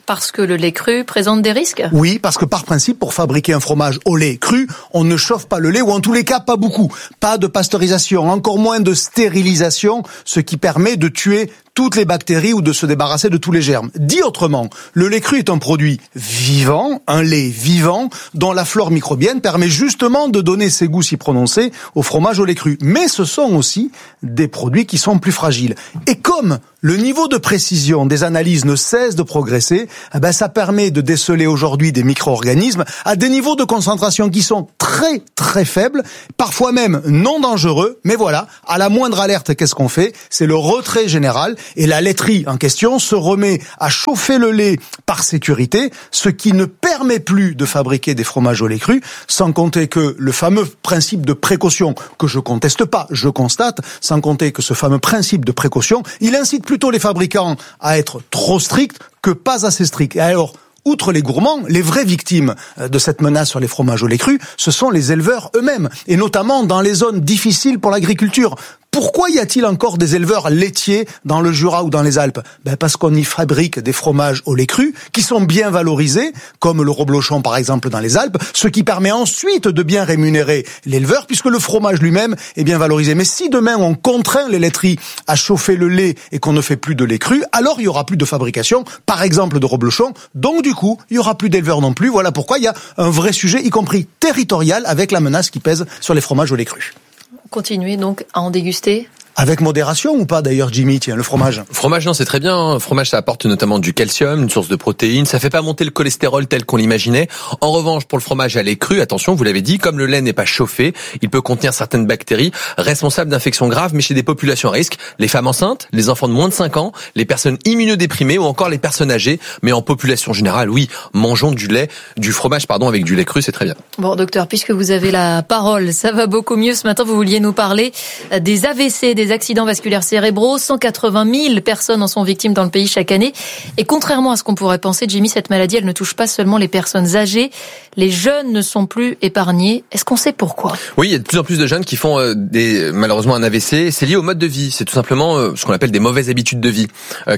Parce que le lait cru présente des risques ? Oui, parce que par principe, pour fabriquer un fromage au lait cru, on ne chauffe pas le lait, ou en tous les cas pas beaucoup. Pas de pasteurisation, encore moins de stérilisation, ce qui permet de tuer toutes les bactéries ou de se débarrasser de tous les germes. Dit autrement, le lait cru est un produit vivant, un lait vivant, dont la flore microbienne permet justement de donner ses goûts si prononcés au fromage au lait cru. Mais ce sont aussi des produits qui sont plus fragiles. Et comme le niveau de précision des analyses ne cesse de progresser, ça permet de déceler aujourd'hui des micro-organismes à des niveaux de concentration qui sont très très faibles, parfois même non dangereux. Mais voilà, à la moindre alerte, qu'est-ce qu'on fait ? C'est le retrait général. Et la laiterie en question se remet à chauffer le lait par sécurité, ce qui ne permet plus de fabriquer des fromages au lait cru, sans compter que le fameux principe de précaution, que je conteste pas, je constate, sans compter que ce fameux principe de précaution, il incite plutôt les fabricants à être trop stricts que pas assez stricts. Et alors, outre les gourmands, les vraies victimes de cette menace sur les fromages au lait cru, ce sont les éleveurs eux-mêmes, et notamment dans les zones difficiles pour l'agriculture. Pourquoi y a-t-il encore des éleveurs laitiers dans le Jura ou dans les Alpes ? Parce qu'on y fabrique des fromages au lait cru qui sont bien valorisés, comme le reblochon par exemple dans les Alpes, ce qui permet ensuite de bien rémunérer l'éleveur puisque le fromage lui-même est bien valorisé. Mais si demain on contraint les laiteries à chauffer le lait et qu'on ne fait plus de lait cru, alors il y aura plus de fabrication, par exemple de reblochon, donc du coup il y aura plus d'éleveurs non plus. Voilà pourquoi il y a un vrai sujet, y compris territorial, avec la menace qui pèse sur les fromages au lait cru. Continuez donc à en déguster. Avec modération ou pas d'ailleurs, Jimmy, tiens, le fromage? Fromage, non, c'est très bien. Fromage, ça apporte notamment du calcium, une source de protéines. Ça fait pas monter le cholestérol tel qu'on l'imaginait. En revanche, pour le fromage à lait cru, attention, vous l'avez dit, comme le lait n'est pas chauffé, il peut contenir certaines bactéries responsables d'infections graves, mais chez des populations à risque, les femmes enceintes, les enfants de moins de 5 ans, les personnes immunodéprimées ou encore les personnes âgées. Mais en population générale, oui, mangeons du fromage, avec du lait cru, c'est très bien. Bon, docteur, puisque vous avez la parole, ça va beaucoup mieux. Ce matin, vous vouliez nous parler des AVC, des accidents vasculaires cérébraux. 180 000 personnes en sont victimes dans le pays chaque année. Et contrairement à ce qu'on pourrait penser, Jimmy, cette maladie, elle ne touche pas seulement les personnes âgées. Les jeunes ne sont plus épargnés. Est-ce qu'on sait pourquoi? Oui, il y a de plus en plus de jeunes qui font malheureusement un AVC. C'est lié au mode de vie. C'est tout simplement ce qu'on appelle des mauvaises habitudes de vie.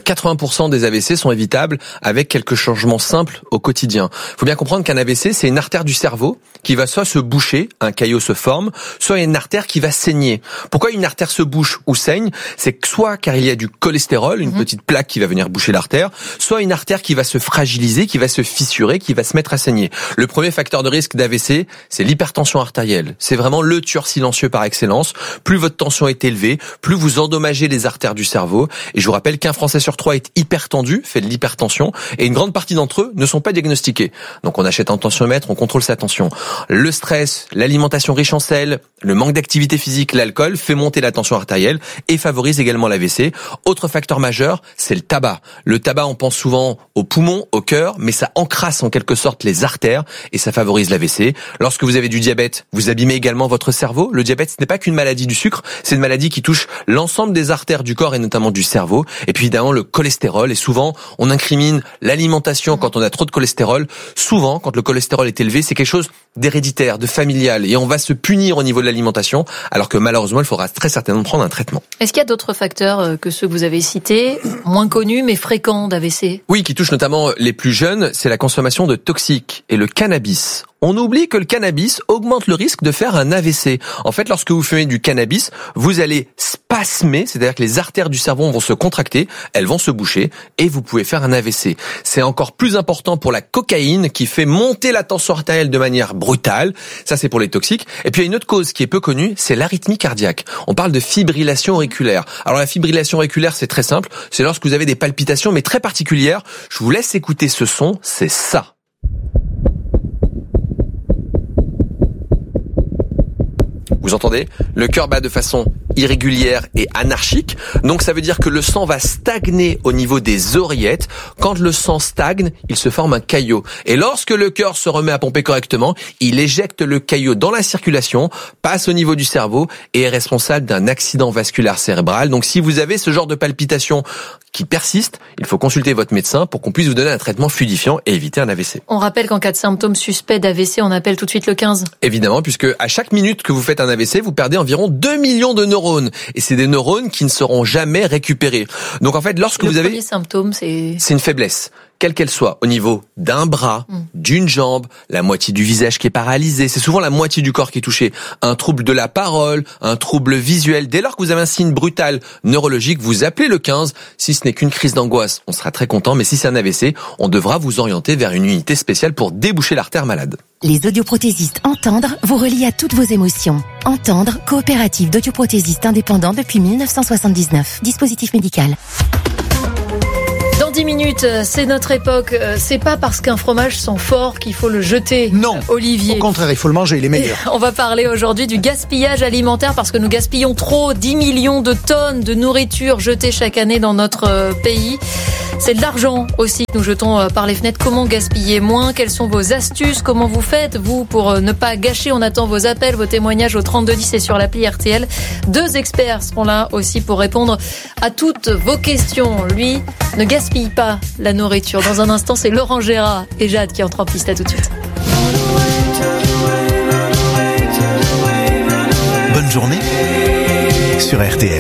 80% des AVC sont évitables avec quelques changements simples au quotidien. Il faut bien comprendre qu'un AVC, c'est une artère du cerveau qui va soit se boucher, un caillot se forme, soit une artère qui va saigner. Pourquoi une artère se bouche ou saigne? C'est soit car il y a du cholestérol, une petite plaque qui va venir boucher l'artère, soit une artère qui va se fragiliser, qui va se fissurer, qui va se mettre à saigner. Le premier facteur de risque d'AVC, c'est l'hypertension artérielle. C'est vraiment le tueur silencieux par excellence. Plus votre tension est élevée, plus vous endommagez les artères du cerveau. Et je vous rappelle qu'un Français sur 3 est hypertendu, fait de l'hypertension, et une grande partie d'entre eux ne sont pas diagnostiqués. Donc on achète un tensiomètre, on contrôle sa tension. Le stress, l'alimentation riche en sel, le manque d'activité physique, l'alcool fait monter la tension artérielle et favorise également l'AVC. Autre facteur majeur, c'est le tabac. Le tabac, on pense souvent aux poumons, au cœur, mais ça encrasse en quelque sorte les artères et ça favorise l'AVC. Lorsque vous avez du diabète, vous abîmez également votre cerveau. Le diabète, ce n'est pas qu'une maladie du sucre, c'est une maladie qui touche l'ensemble des artères du corps et notamment du cerveau. Et puis évidemment, le cholestérol. Et souvent, on incrimine l'alimentation quand on a trop de cholestérol. Souvent, quand le cholestérol est élevé, c'est quelque chose d'héréditaire, de familial. Et on va se punir au niveau de l'alimentation, alors que malheureusement, il faudra très certainement prendre un traitement. Est-ce qu'il y a d'autres facteurs que ceux que vous avez cités, moins connus mais fréquents d'AVC? Oui, qui touchent notamment les plus jeunes, c'est la consommation de toxiques et le cannabis. On oublie que le cannabis augmente le risque de faire un AVC. En fait, lorsque vous fumez du cannabis, vous allez spasmer, c'est-à-dire que les artères du cerveau vont se contracter, elles vont se boucher et vous pouvez faire un AVC. C'est encore plus important pour la cocaïne qui fait monter la tension artérielle de manière brutale. Ça, c'est pour les toxiques. Et puis, il y a une autre cause qui est peu connue, c'est l'arythmie cardiaque. On parle de fibrillation auriculaire. Alors, la fibrillation auriculaire, c'est très simple. C'est lorsque vous avez des palpitations, mais très particulières. Je vous laisse écouter ce son, c'est ça. Vous entendez? Le cœur bat de façon irrégulière et anarchique. Donc ça veut dire que le sang va stagner au niveau des oreillettes. Quand le sang stagne, il se forme un caillot. Et lorsque le cœur se remet à pomper correctement, il éjecte le caillot dans la circulation, passe au niveau du cerveau et est responsable d'un accident vasculaire cérébral. Donc si vous avez ce genre de palpitation qui persiste, il faut consulter votre médecin pour qu'on puisse vous donner un traitement fluidifiant et éviter un AVC. On rappelle qu'en cas de symptômes suspects d'AVC, on appelle tout de suite le 15. Évidemment, puisque à chaque minute que vous faites un AVC, vous perdez environ 2 millions de neurones. Et c'est des neurones qui ne seront jamais récupérés. Donc en fait, lorsque vous avez... Le premier symptôme, c'est une faiblesse. quelle qu'elle soit, au niveau d'un bras, d'une jambe, la moitié du visage qui est paralysé, c'est souvent la moitié du corps qui est touché, un trouble de la parole, un trouble visuel. Dès lors que vous avez un signe brutal neurologique, vous appelez le 15. Si ce n'est qu'une crise d'angoisse, on sera très content, mais si c'est un AVC, on devra vous orienter vers une unité spéciale pour déboucher l'artère malade. Les audioprothésistes Entendre vous relient à toutes vos émotions. Entendre, coopérative d'audioprothésistes indépendants depuis 1979. Dispositif médical. Dans 10 minutes, c'est notre époque. C'est pas parce qu'un fromage sent fort qu'il faut le jeter. Non. Olivier. Au contraire, il faut le manger, il est meilleur. On va parler aujourd'hui du gaspillage alimentaire parce que nous gaspillons trop. 10 millions de tonnes de nourriture jetées chaque année dans notre pays. C'est de l'argent aussi que nous jetons par les fenêtres. Comment gaspiller moins? Quelles sont vos astuces? Comment vous faites, vous, pour ne pas gâcher? On attend vos appels, vos témoignages au 3210 et sur l'appli RTL. 2 experts seront là aussi pour répondre à toutes vos questions. Lui ne gaspille pas la nourriture. Dans un instant, c'est Laurent Gérard et Jade qui entrent en piste. À tout de suite. Bonne journée sur RTL.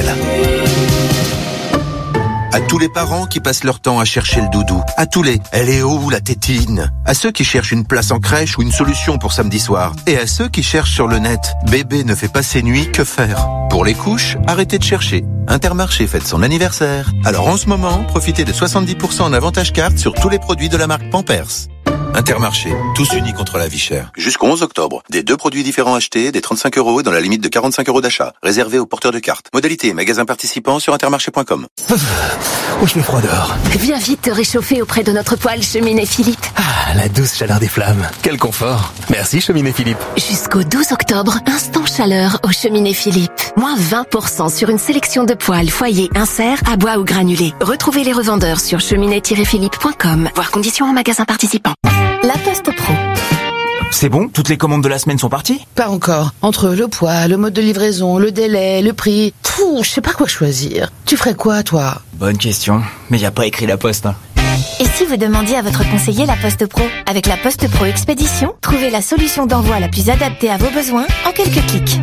À tous les parents qui passent leur temps à chercher le doudou, à tous les « elle est où la tétine ?» à ceux qui cherchent une place en crèche ou une solution pour samedi soir, et à ceux qui cherchent sur le net « bébé ne fait pas ses nuits, que faire ?» Pour les couches, arrêtez de chercher. Intermarché fête son anniversaire. Alors en ce moment, profitez de 70% en avantage carte sur tous les produits de la marque Pampers. Intermarché, tous unis contre la vie chère. Jusqu'au 11 octobre, des 2 produits différents achetés, des 35 € et dans la limite de 45 € d'achat. Réservé aux porteurs de cartes. Modalité et magasins participants sur intermarché.com. Oh, je fais froid dehors. Viens vite te réchauffer auprès de notre poêle Cheminée Philippe. Ah, la douce chaleur des flammes. Quel confort. Merci Cheminée Philippe. Jusqu'au 12 octobre, instant chaleur au Cheminée Philippe. Moins 20% sur une sélection de poêles, foyer, insert, à bois ou granulés. Retrouvez les revendeurs sur cheminée-philippe.com. Voir conditions en magasin participant. La Poste Pro. C'est bon? Toutes les commandes de la semaine sont parties? Pas encore. Entre le poids, le mode de livraison, le délai, le prix... je sais pas quoi choisir. Tu ferais quoi, toi? Bonne question. Mais y a pas écrit la Poste, hein. Et si vous demandiez à votre conseiller La Poste Pro? Avec La Poste Pro Expédition, trouvez la solution d'envoi la plus adaptée à vos besoins en quelques clics.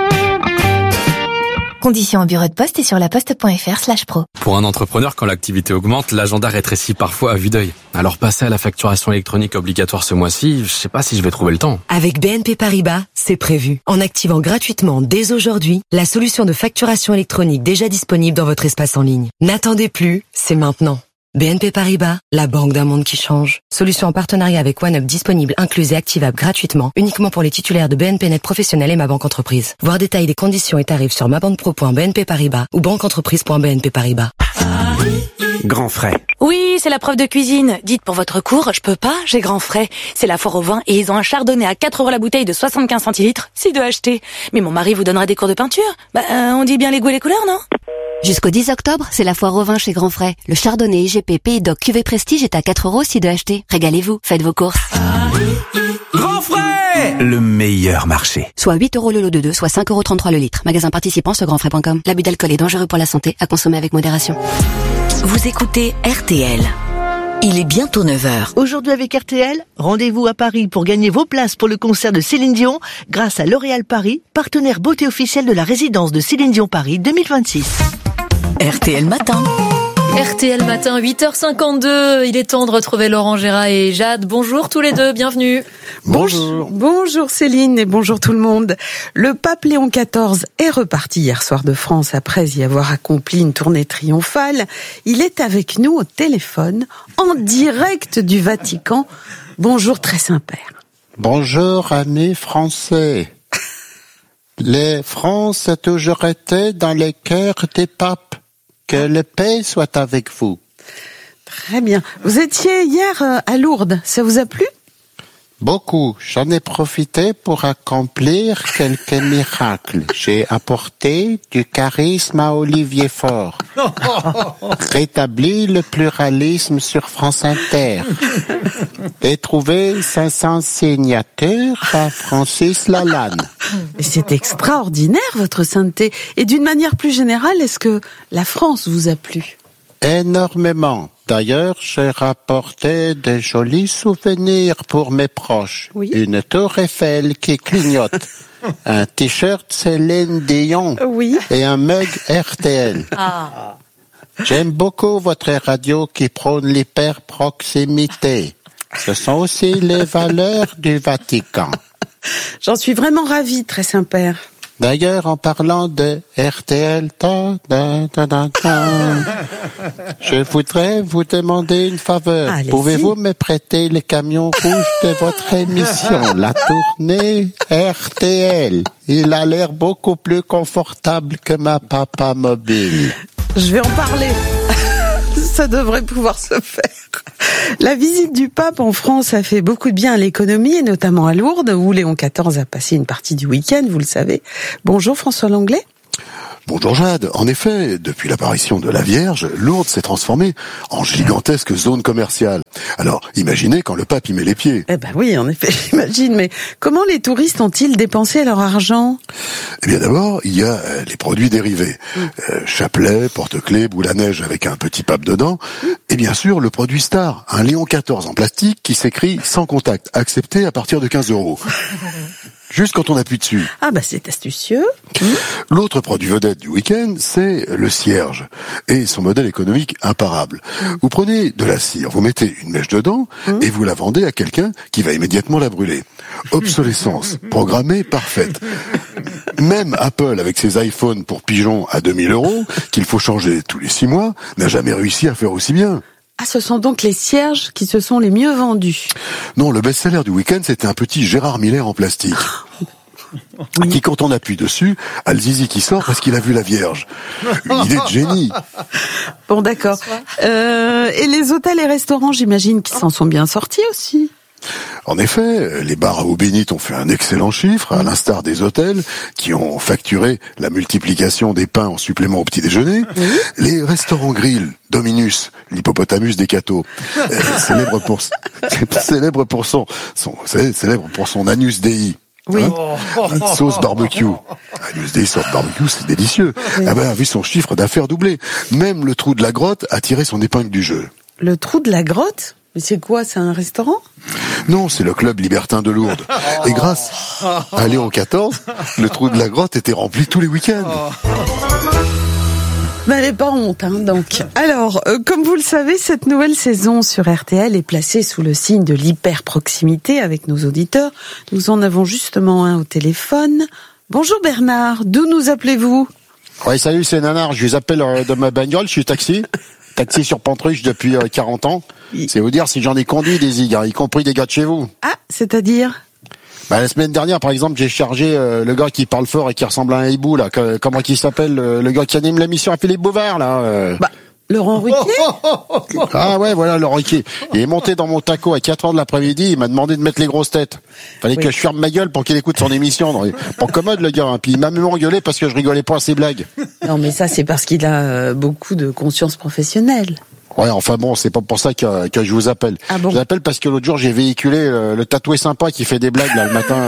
Conditions en bureau de poste et sur laposte.fr/pro. Pour un entrepreneur, quand l'activité augmente, l'agenda rétrécit parfois à vue d'œil. Alors passer à la facturation électronique obligatoire ce mois-ci, je sais pas si je vais trouver le temps. Avec BNP Paribas, c'est prévu. En activant gratuitement dès aujourd'hui la solution de facturation électronique déjà disponible dans votre espace en ligne. N'attendez plus, c'est maintenant. BNP Paribas, la banque d'un monde qui change. Solution en partenariat avec OneUp disponible, incluse et activable gratuitement, uniquement pour les titulaires de BNP Net Professionnel et Ma Banque Entreprise. Voir détails des conditions et tarifs sur mabanquepro.bnp Paribas ou banqueentreprise.bnp Paribas. Grand frais. Oui, c'est la prof de cuisine. Dites pour votre cours, je peux pas, j'ai grand frais. C'est la foire au vin et ils ont un chardonnay à 4 € la bouteille de 75 centilitres, si de acheter. Mais mon mari vous donnera des cours de peinture. On dit bien les goûts et les couleurs, non? Jusqu'au 10 octobre, c'est la foire au vin chez Grand Frais. Le chardonnay IGP Pays d'Oc Cuvée Prestige est à 4 € si de acheter. Régalez-vous, faites vos courses. Grand frais! Le meilleur marché. Soit 8 € le lot de 2, soit 5,33 € le litre. Magasin participant sur grandfrais.com. L'abus d'alcool est dangereux pour la santé, à consommer avec modération. Vous écoutez RTL. Il est bientôt 9h. Aujourd'hui avec RTL, rendez-vous à Paris pour gagner vos places pour le concert de Céline Dion grâce à L'Oréal Paris, partenaire beauté officiel de la résidence de Céline Dion Paris 2026. RTL Matin. RTL Matin, 8h52. Il est temps de retrouver Laurent Gérard et Jade. Bonjour tous les deux, bienvenue. Bonjour. Bonjour Céline et bonjour tout le monde. Le pape Léon XIV est reparti hier soir de France après y avoir accompli une tournée triomphale. Il est avec nous au téléphone, en direct du Vatican. Bonjour très Saint-Père. Bonjour amis français. Les France a toujours été dans les cœurs des papes. Que la paix soit avec vous. Très bien. Vous étiez hier à Lourdes, ça vous a plu ? Beaucoup. J'en ai profité pour accomplir quelques miracles. J'ai apporté du charisme à Olivier Faure. Rétabli le pluralisme sur France Inter. Et trouvé 500 signatures à Francis Lalanne. C'est extraordinaire, votre sainteté. Et d'une manière plus générale, est-ce que la France vous a plu ? Énormément. D'ailleurs, j'ai rapporté de jolis souvenirs pour mes proches. Oui. Une tour Eiffel qui clignote, un t-shirt Céline Dion oui. Et un mug RTL. Ah. J'aime beaucoup votre radio qui prône l'hyperproximité. Ce sont aussi les valeurs du Vatican. J'en suis vraiment ravie, très Saint-Père. D'ailleurs, en parlant de RTL, je voudrais vous demander une faveur. Allez-y. Pouvez-vous me prêter les camions rouges de votre émission, la tournée RTL? Il a l'air beaucoup plus confortable que ma papa mobile. Je vais en parler. Ça devrait pouvoir se faire. La visite du pape en France a fait beaucoup de bien à l'économie, et notamment à Lourdes, où Léon XIV a passé une partie du week-end, vous le savez. Bonjour François Langlais. Bonjour Jade. En effet, depuis l'apparition de la Vierge, Lourdes s'est transformée en gigantesque zone commerciale. Alors, imaginez quand le pape y met les pieds. Eh ben oui, en effet, j'imagine. Mais comment les touristes ont-ils dépensé leur argent? Eh bien d'abord, il y a les produits dérivés. Chapelet, porte-clés, boule à neige avec un petit pape dedans. Et bien sûr, le produit star, un Léon XIV en plastique qui s'écrit sans contact, accepté à partir de 15 €. Juste quand on appuie dessus. Ah bah c'est astucieux. L'autre produit vedette du week-end, c'est le cierge et son modèle économique imparable. Vous prenez de la cire, vous mettez une mèche dedans et vous la vendez à quelqu'un qui va immédiatement la brûler. Obsolescence programmée parfaite. Même Apple, avec ses iPhones pour pigeons à 2000 €, qu'il faut changer tous les 6 mois, n'a jamais réussi à faire aussi bien. Ah, ce sont donc les cierges qui se sont les mieux vendus. Non, le best-seller du week-end, c'était un petit Gérard Miller en plastique. Qui, quand on appuie dessus, a le zizi qui sort parce qu'il a vu la Vierge. Une idée de génie. Bon, d'accord. Et les hôtels et restaurants, j'imagine qu'ils s'en sont bien sortis aussi. En effet, les bars à eau bénite ont fait un excellent chiffre, à l'instar des hôtels, qui ont facturé la multiplication des pains en supplément au petit déjeuner. Les restaurants grill, Dominus, l'hippopotamus des cathos, célèbre pour son Anus Dei. Oui. Une sauce barbecue. Anus Dei sauce barbecue, c'est délicieux. Oui. Ah ben, a vu son chiffre d'affaires doubler. Même le trou de la grotte a tiré son épingle du jeu. Le trou de la grotte? Mais c'est quoi, c'est un restaurant? Non, c'est le club libertin de Lourdes. Et grâce à Léon XIV, le trou de la grotte était rempli tous les week-ends. Mais elle n'est pas honte, hein, donc. Alors, comme vous le savez, cette nouvelle saison sur RTL est placée sous le signe de l'hyper-proximité avec nos auditeurs. Nous en avons justement un au téléphone. Bonjour Bernard, d'où nous appelez-vous? Oui, salut, c'est Nanar, je vous appelle de ma bagnole, je suis taxi sur Pantruche depuis 40 ans. C'est vous dire si j'en ai conduit des zigs, y compris des gars de chez vous. Ah, c'est-à-dire? Bah, la semaine dernière, par exemple, j'ai chargé le gars qui parle fort et qui ressemble à un hibou, là. Comment il s'appelle, le gars qui anime l'émission à Philippe Bouvard, là. Laurent Ruquier? Ah ouais, voilà, Laurent Ruquier. Il est monté dans mon taco à 4h de l'après-midi, il m'a demandé de mettre les grosses têtes. Fallait que je ferme ma gueule pour qu'il écoute son émission. Pas commode, le gars, hein. Puis il m'a même engueulé parce que je rigolais pas à ses blagues. Non, mais ça, c'est parce qu'il a beaucoup de conscience professionnelle. Ouais, enfin bon, c'est pas pour ça que je vous appelle. Ah bon? Je vous appelle parce que l'autre jour, j'ai véhiculé le tatoué sympa qui fait des blagues, là, le matin,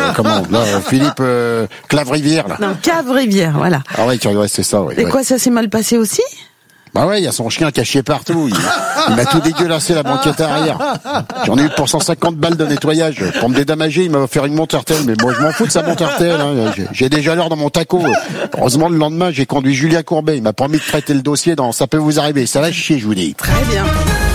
Philippe Cave-Rivière, là. Non, Cave-Rivière, voilà. Ah ouais, c'est ça, ouais. Et quoi, ça s'est mal passé aussi? Bah ouais, il y a son chien caché partout. Il m'a tout dégueulassé la banquette arrière. J'en ai eu pour 150 balles de nettoyage. Pour me dédommager, il m'a offert une montre RTL. Mais moi, je m'en fous de sa montre RTL. Hein. J'ai déjà l'heure dans mon taco. Heureusement, le lendemain, j'ai conduit Julien Courbet. Il m'a promis de traiter le dossier dans Ça peut vous arriver. Ça va chier, je vous dis. Très bien.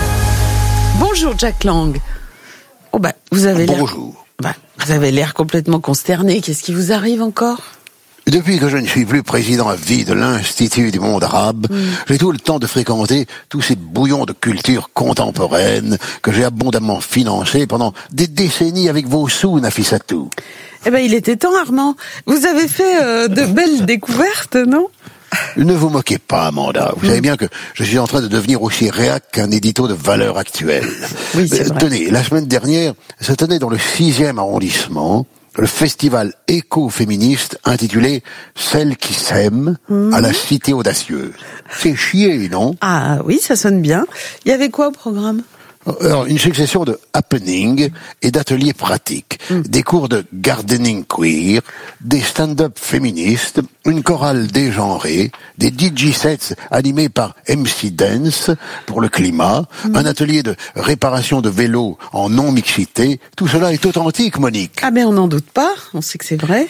Bonjour, Jack Lang. Oh bah, vous avez l'air... Bonjour. Bah, vous avez l'air complètement consterné. Qu'est-ce qui vous arrive encore? Depuis que je ne suis plus président à vie de l'Institut du monde arabe, j'ai tout le temps de fréquenter tous ces bouillons de culture contemporaine que j'ai abondamment financés pendant des décennies avec vos sous, Nafissatou. Eh ben, il était temps, Armand. Vous avez fait de belles découvertes, non? Ne vous moquez pas, Amanda. Vous savez bien que je suis en train de devenir aussi réac qu'un édito de valeur actuelle. Oui, c'est vrai. Tenez, la semaine dernière, se tenait dans le 6e arrondissement le festival éco-féministe intitulé « Celles qui s'aiment » à la Cité Audacieuse. C'est chier, non? Ah oui, ça sonne bien. Il y avait quoi au programme? Alors, une succession de happenings et d'ateliers pratiques, des cours de gardening queer, des stand-up féministes, une chorale dégenrée, des DJ sets animés par MC Dance pour le climat, un atelier de réparation de vélos en non-mixité. Tout cela est authentique, Monique. Ah ben on n'en doute pas, on sait que c'est vrai.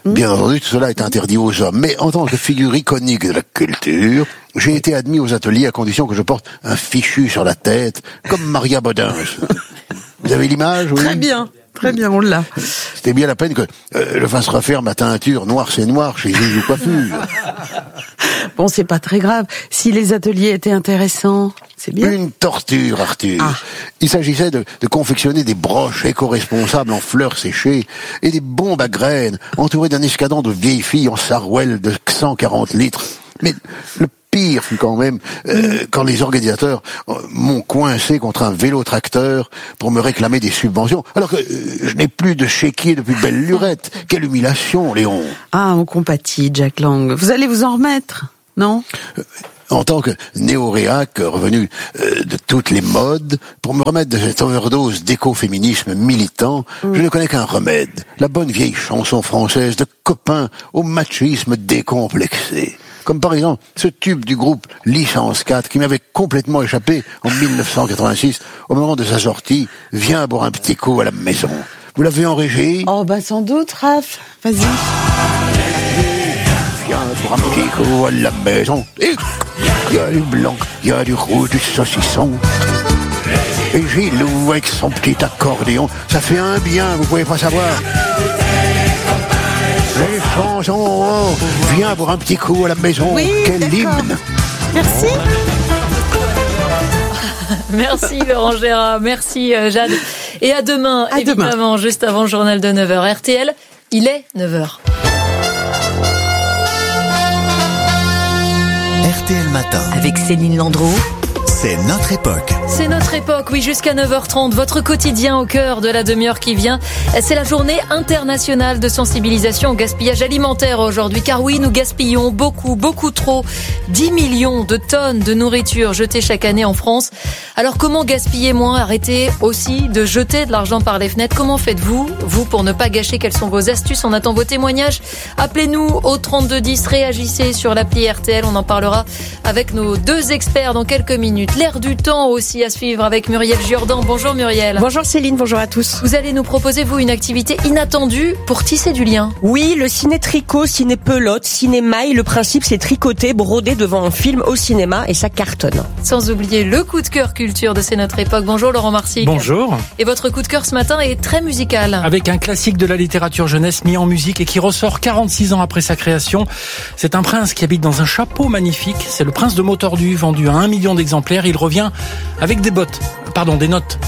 Bien entendu, tout cela est interdit aux hommes. Mais en tant que figure iconique de la culture, j'ai été admis aux ateliers à condition que je porte un fichu sur la tête, comme Maria Bodin. Vous avez l'image, oui? Très bien, on l'a. C'était bien la peine que je fasse refaire ma teinture noir c'est noir chez Juju Coiffure. Bon, c'est pas très grave. Si les ateliers étaient intéressants, c'est bien. Une torture, Arthur. Il s'agissait de confectionner des broches éco-responsables en fleurs séchées et des bombes à graines entourées d'un escadron de vieilles filles en sarouel de 140 litres. Mais le pire fut quand même quand les organisateurs m'ont coincé contre un vélo-tracteur pour me réclamer des subventions, alors que je n'ai plus de chéquier depuis belle lurette. Quelle humiliation, Léon. Ah, on compatit, Jack Lang. Vous allez vous en remettre, non? En tant que néoréac revenu de toutes les modes, pour me remettre de cette overdose d'écoféminisme militant, je ne connais qu'un remède. La bonne vieille chanson française de copains au machisme décomplexé. Comme par exemple ce tube du groupe Licence 4 qui m'avait complètement échappé en 1986 au moment de sa sortie. Viens boire un petit coup à la maison. Vous l'avez en régie? Oh bah sans doute, Raph. Vas-y. Viens boire un petit coup à la maison. Il y a du blanc, il y a du rouge, du saucisson. Et Gilou avec son petit accordéon, ça fait un bien, vous pouvez pas savoir. Les chansons, viens boire un petit coup à la maison. Oui, quel d'accord. hymne. Merci. Merci Laurent Gérard, merci Jade. Et à demain, évidemment, juste avant le journal de 9h. RTL, il est 9h. RTL Matin. Avec Céline Landreau. C'est notre époque. C'est notre époque, oui, jusqu'à 9h30, votre quotidien au cœur de la demi-heure qui vient. C'est la journée internationale de sensibilisation au gaspillage alimentaire aujourd'hui, car oui, nous gaspillons beaucoup trop. 10 millions de tonnes de nourriture jetées chaque année en France. Alors comment gaspiller moins? Arrêtez aussi de jeter de l'argent par les fenêtres. Comment faites-vous, vous, pour ne pas gâcher? Quelles sont vos astuces? On attend vos témoignages. Appelez-nous au 3210, réagissez sur l'appli RTL. On en parlera avec nos deux experts dans quelques minutes. L'air du temps aussi à suivre avec Muriel Jourdan. Bonjour Muriel. Bonjour Céline, bonjour à tous. Vous allez nous proposer, vous, une activité inattendue pour tisser du lien. Oui, le ciné-tricot, ciné-pelote, ciné-maille. Le principe, c'est tricoter, broder devant un film au cinéma et ça cartonne. Sans oublier le coup de cœur culture de C'est notre époque. Bonjour Laurent Marsic. Bonjour. Et votre coup de cœur ce matin est très musical. Avec un classique de la littérature jeunesse mis en musique et qui ressort 46 ans après sa création. C'est un prince qui habite dans un chapeau magnifique. C'est le prince de mots tordus, vendu à 1 million d'exemplaires. Il revient avec des notes.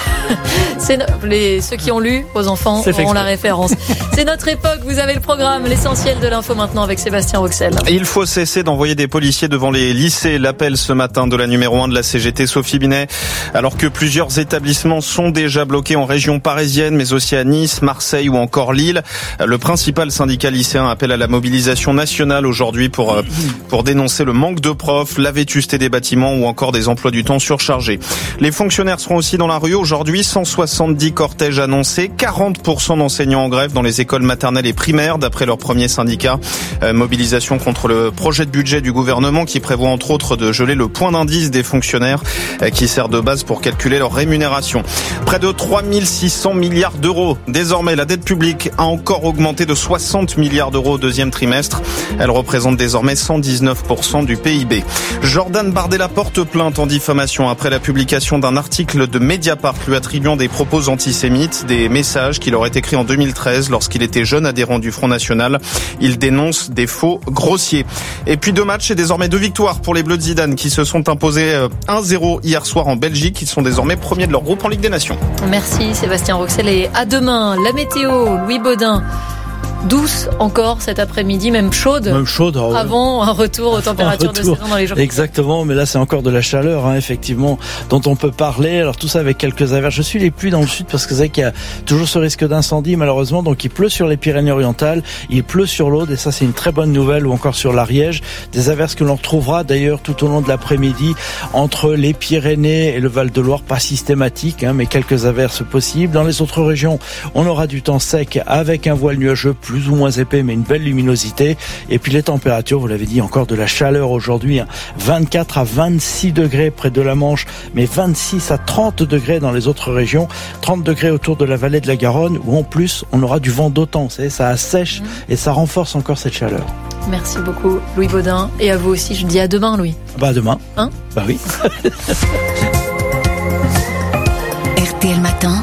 Ceux qui ont lu, aux enfants, auront la référence. C'est notre époque, vous avez le programme, l'essentiel de l'info maintenant avec Sébastien Roxel. Il faut cesser d'envoyer des policiers devant les lycées. L'appel ce matin de la numéro 1 de la CGT, Sophie Binet. Alors que plusieurs établissements sont déjà bloqués en région parisienne, mais aussi à Nice, Marseille ou encore Lille. Le principal syndicat lycéen appelle à la mobilisation nationale aujourd'hui pour dénoncer le manque de profs, la vétusté des bâtiments ou encore des emplois du temps surchargés. Les fonctionnaires seront aussi dans la rue aujourd'hui. 170 cortèges annoncés, 40% d'enseignants en grève dans les écoles maternelles et primaires, d'après leur premier syndicat. Mobilisation contre le projet de budget du gouvernement qui prévoit entre autres de geler le point d'indice des fonctionnaires qui sert de base pour calculer leur rémunération. Près de 3600 milliards d'euros. Désormais, la dette publique a encore augmenté de 60 milliards d'euros au deuxième trimestre. Elle représente désormais 119% du PIB. Jordan Bardella porte plainte en diffamation après la publication d'un article de Mediapart lui attribuant des propos antisémites, des messages qu'il aurait écrits en 2013 lorsqu'il était jeune adhérent du Front National. Il dénonce des faux grossiers. Et puis 2 matchs et désormais 2 victoires pour les Bleus de Zidane qui se sont imposés 1-0 hier soir en Belgique. Ils sont désormais premiers de leur groupe en Ligue des Nations. Merci Sébastien Roxel et à demain. La météo, Louis Baudin. Douce encore cet après-midi, même chaude. Avant un retour aux températures de saison dans les jours. Exactement, mais là c'est encore de la chaleur, effectivement, dont on peut parler. Alors tout ça avec quelques averses. Je suis les pluies dans le sud parce que c'est vrai qu'il y a toujours ce risque d'incendie malheureusement. Donc il pleut sur les Pyrénées-Orientales, il pleut sur l'Aude et ça c'est une très bonne nouvelle, ou encore sur l'Ariège. Des averses que l'on retrouvera d'ailleurs tout au long de l'après-midi entre les Pyrénées et le Val-de-Loire, pas systématique, mais quelques averses possibles. Dans les autres régions, on aura du temps sec avec un voile nuageux plus ou moins épais, mais une belle luminosité. Et puis les températures, vous l'avez dit, encore de la chaleur aujourd'hui, 24 à 26 degrés près de la Manche, mais 26 à 30 degrés dans les autres régions, 30 degrés autour de la vallée de la Garonne, où en plus on aura du vent d'automne, vous savez, ça assèche et ça renforce encore cette chaleur. Merci beaucoup Louis Baudin, et à vous aussi, je dis à demain Louis. À demain. Bah oui. RTL Matin,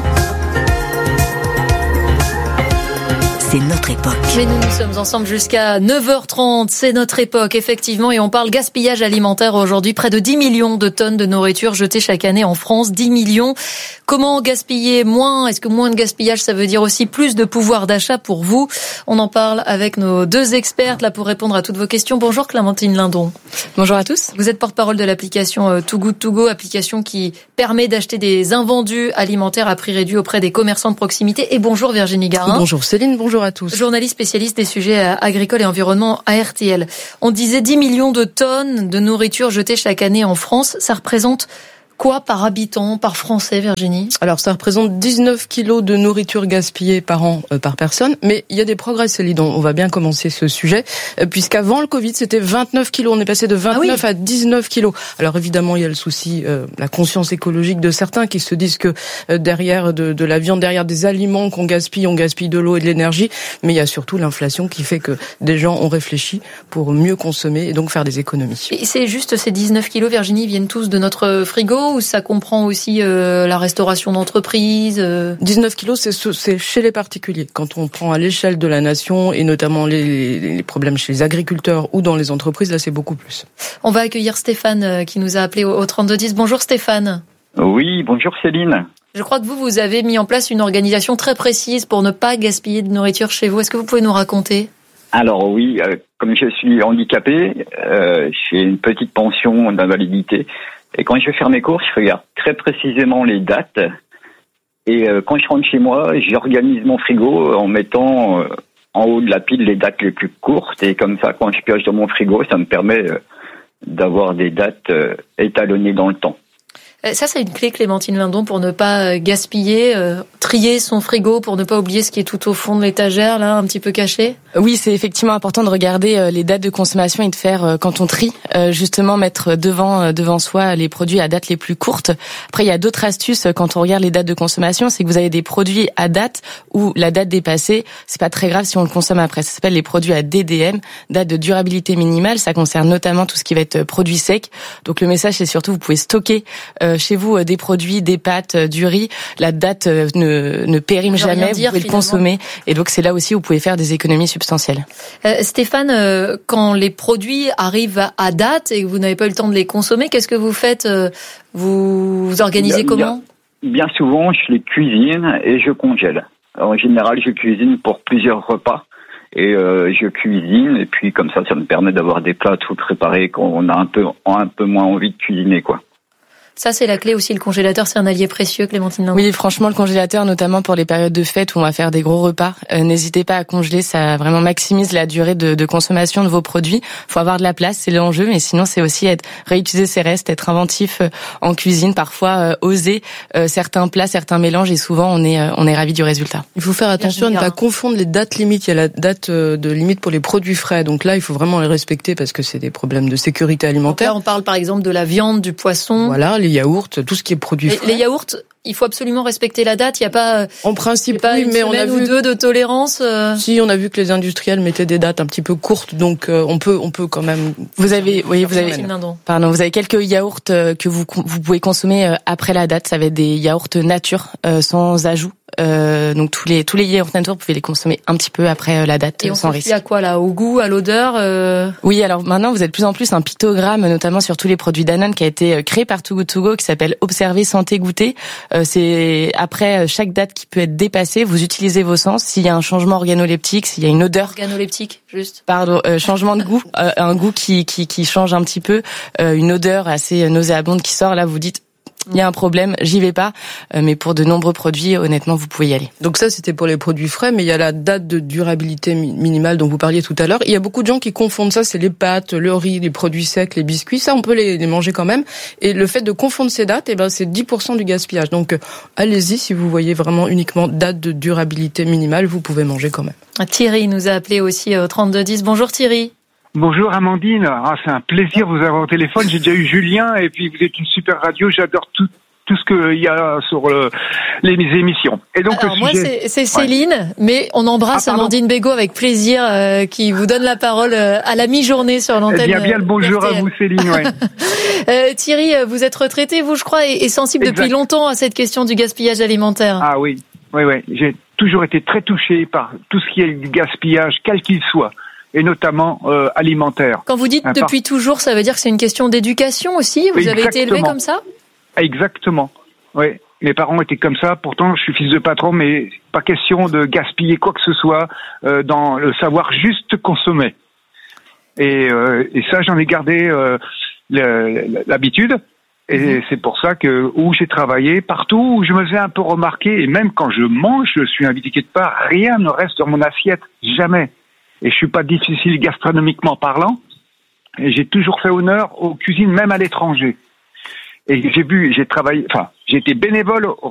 c'est notre époque. Mais nous sommes ensemble jusqu'à 9h30, c'est notre époque, effectivement, et on parle gaspillage alimentaire aujourd'hui. Près de 10 millions de tonnes de nourriture jetées chaque année en France, 10 millions. Comment gaspiller moins? Est-ce que moins de gaspillage, ça veut dire aussi plus de pouvoir d'achat pour vous? On en parle avec nos deux expertes, là, pour répondre à toutes vos questions. Bonjour Clémentine Lindon. Bonjour à tous. Vous êtes porte-parole de l'application Too Good To Go, application qui permet d'acheter des invendus alimentaires à prix réduit auprès des commerçants de proximité. Et bonjour Virginie Garin. Bonjour Céline, bonjour à tous. Journaliste spécialiste des sujets agricoles et environnement à RTL. On disait 10 millions de tonnes de nourriture jetées chaque année en France. Ça représente quoi par habitant, par Français, Virginie? Alors, ça représente 19 kilos de nourriture gaspillée par an, par personne. Mais il y a des progrès, Céline. On va bien commencer ce sujet. Puisqu'avant le Covid, c'était 29 kilos. On est passé de 29 à 19 kilos. Alors, évidemment, il y a le souci, la conscience écologique de certains qui se disent que derrière de la viande, derrière des aliments qu'on gaspille, on gaspille de l'eau et de l'énergie. Mais il y a surtout l'inflation qui fait que des gens ont réfléchi pour mieux consommer et donc faire des économies. Et c'est juste ces 19 kilos, Virginie, viennent tous de notre frigo? Ou ça comprend aussi la restauration d'entreprise? 19 kilos, c'est chez les particuliers. Quand on prend à l'échelle de la nation, et notamment les problèmes chez les agriculteurs ou dans les entreprises, là c'est beaucoup plus. On va accueillir Stéphane qui nous a appelé au 3210. Bonjour Stéphane. Oui, bonjour Céline. Je crois que vous avez mis en place une organisation très précise pour ne pas gaspiller de nourriture chez vous. Est-ce que vous pouvez nous raconter? Alors oui, comme je suis handicapé, j'ai une petite pension d'invalidité. Et quand je vais faire mes courses, je regarde très précisément les dates. Et quand je rentre chez moi, j'organise mon frigo en mettant en haut de la pile les dates les plus courtes. Et comme ça, quand je pioche dans mon frigo, ça me permet d'avoir des dates étalonnées dans le temps. Ça, c'est une clé, Clémentine Lindon, pour ne pas gaspiller, trier son frigo, pour ne pas oublier ce qui est tout au fond de l'étagère, là, un petit peu caché. Oui, c'est effectivement important de regarder les dates de consommation et de faire, quand on trie, justement mettre devant soi les produits à date les plus courtes. Après, il y a d'autres astuces quand on regarde les dates de consommation, c'est que vous avez des produits à date où la date dépassée, c'est pas très grave si on le consomme après. Ça s'appelle les produits à DDM, date de durabilité minimale. Ça concerne notamment tout ce qui va être produits secs. Donc le message, c'est surtout vous pouvez stocker chez vous des produits, des pâtes, du riz. La date ne périme jamais, vous pouvez le consommer. Et donc c'est là aussi où vous pouvez faire des économies substantielles. Stéphane, quand les produits arrivent à date et que vous n'avez pas eu le temps de les consommer, qu'est-ce que vous faites? Vous organisez comment? Bien souvent, je les cuisine et je congèle. En général, je cuisine pour plusieurs repas. Et je cuisine, et puis comme ça me permet d'avoir des plats tout préparés quand on a un peu moins envie de cuisiner, quoi. Ça, c'est la clé aussi. Le congélateur, c'est un allié précieux, Clémentine Lindon. Oui, franchement, le congélateur, notamment pour les périodes de fête où on va faire des gros repas, n'hésitez pas à congeler. Ça vraiment maximise la durée de consommation de vos produits. Faut avoir de la place, c'est l'enjeu. Mais sinon, c'est aussi réutiliser ses restes, être inventif en cuisine, parfois oser certains plats, certains mélanges. Et souvent, on est ravis du résultat. Il faut faire attention à ne pas confondre les dates limites. Il y a la date de limite pour les produits frais. Donc là, il faut vraiment les respecter parce que c'est des problèmes de sécurité alimentaire. Donc là, on parle par exemple de la viande, du poisson. Voilà, les yaourts, tout ce qui est produit frais. Les yaourts, il faut absolument respecter la date. Il n'y a pas, en principe, pas une mais on a vu ou deux de tolérance. Si, on a vu que les industriels mettaient des dates un petit peu courtes, donc on peut quand même. Vous avez quelques yaourts que vous pouvez consommer après la date. Ça va être des yaourts nature sans ajout. Donc tous les yaourts nature, vous pouvez les consommer un petit peu après la date sans risque. Et on se fie à quoi là? Au goût, à l'odeur? Oui, alors maintenant vous êtes de plus en plus un pictogramme, notamment sur tous les produits Danone, qui a été créé par Too Good To Go, qui s'appelle Observer, Santé, Goûter. C'est après chaque date qui peut être dépassée, vous utilisez vos sens. S'il y a un changement organoleptique, s'il y a une odeur. Organoleptique, juste. Pardon, changement de goût, un goût qui change un petit peu, une odeur assez nauséabonde qui sort. Là, vous dites il y a un problème, j'y vais pas. Mais pour de nombreux produits, honnêtement, vous pouvez y aller. Donc ça, c'était pour les produits frais, mais il y a la date de durabilité minimale dont vous parliez tout à l'heure. Il y a beaucoup de gens qui confondent ça, c'est les pâtes, le riz, les produits secs, les biscuits. Ça, on peut les manger quand même. Et le fait de confondre ces dates, c'est 10% du gaspillage. Donc allez-y, si vous voyez vraiment uniquement date de durabilité minimale, vous pouvez manger quand même. Thierry nous a appelé aussi au 3210. Bonjour Thierry. Bonjour Amandine, c'est un plaisir de vous avoir au téléphone. J'ai déjà eu Julien et puis vous êtes une super radio. J'adore tout ce qu'il y a sur les émissions. Et donc alors moi c'est Céline, mais on embrasse Amandine Bégaud avec plaisir, qui vous donne la parole à la mi-journée sur l'antenne. Bien le bonjour à vous Céline. Ouais. Thierry, vous êtes retraité, vous je crois, et sensible depuis longtemps à cette question du gaspillage alimentaire. Ah oui. J'ai toujours été très touché par tout ce qui est du gaspillage, quel qu'il soit. Et notamment alimentaire. Quand vous dites depuis toujours, ça veut dire que c'est une question d'éducation aussi. Vous avez été élevé comme ça ? Exactement. Oui, mes parents étaient comme ça. Pourtant, je suis fils de patron, mais pas question de gaspiller quoi que ce soit dans le savoir juste consommer. Et ça, j'en ai gardé l'habitude. Et c'est pour ça que où j'ai travaillé, partout où je me faisais un peu remarquer, et même quand je mange, je suis invité quelque part, rien ne reste dans mon assiette, jamais. Et je suis pas difficile gastronomiquement parlant. Et j'ai toujours fait honneur aux cuisines, même à l'étranger. Et j'ai été bénévole au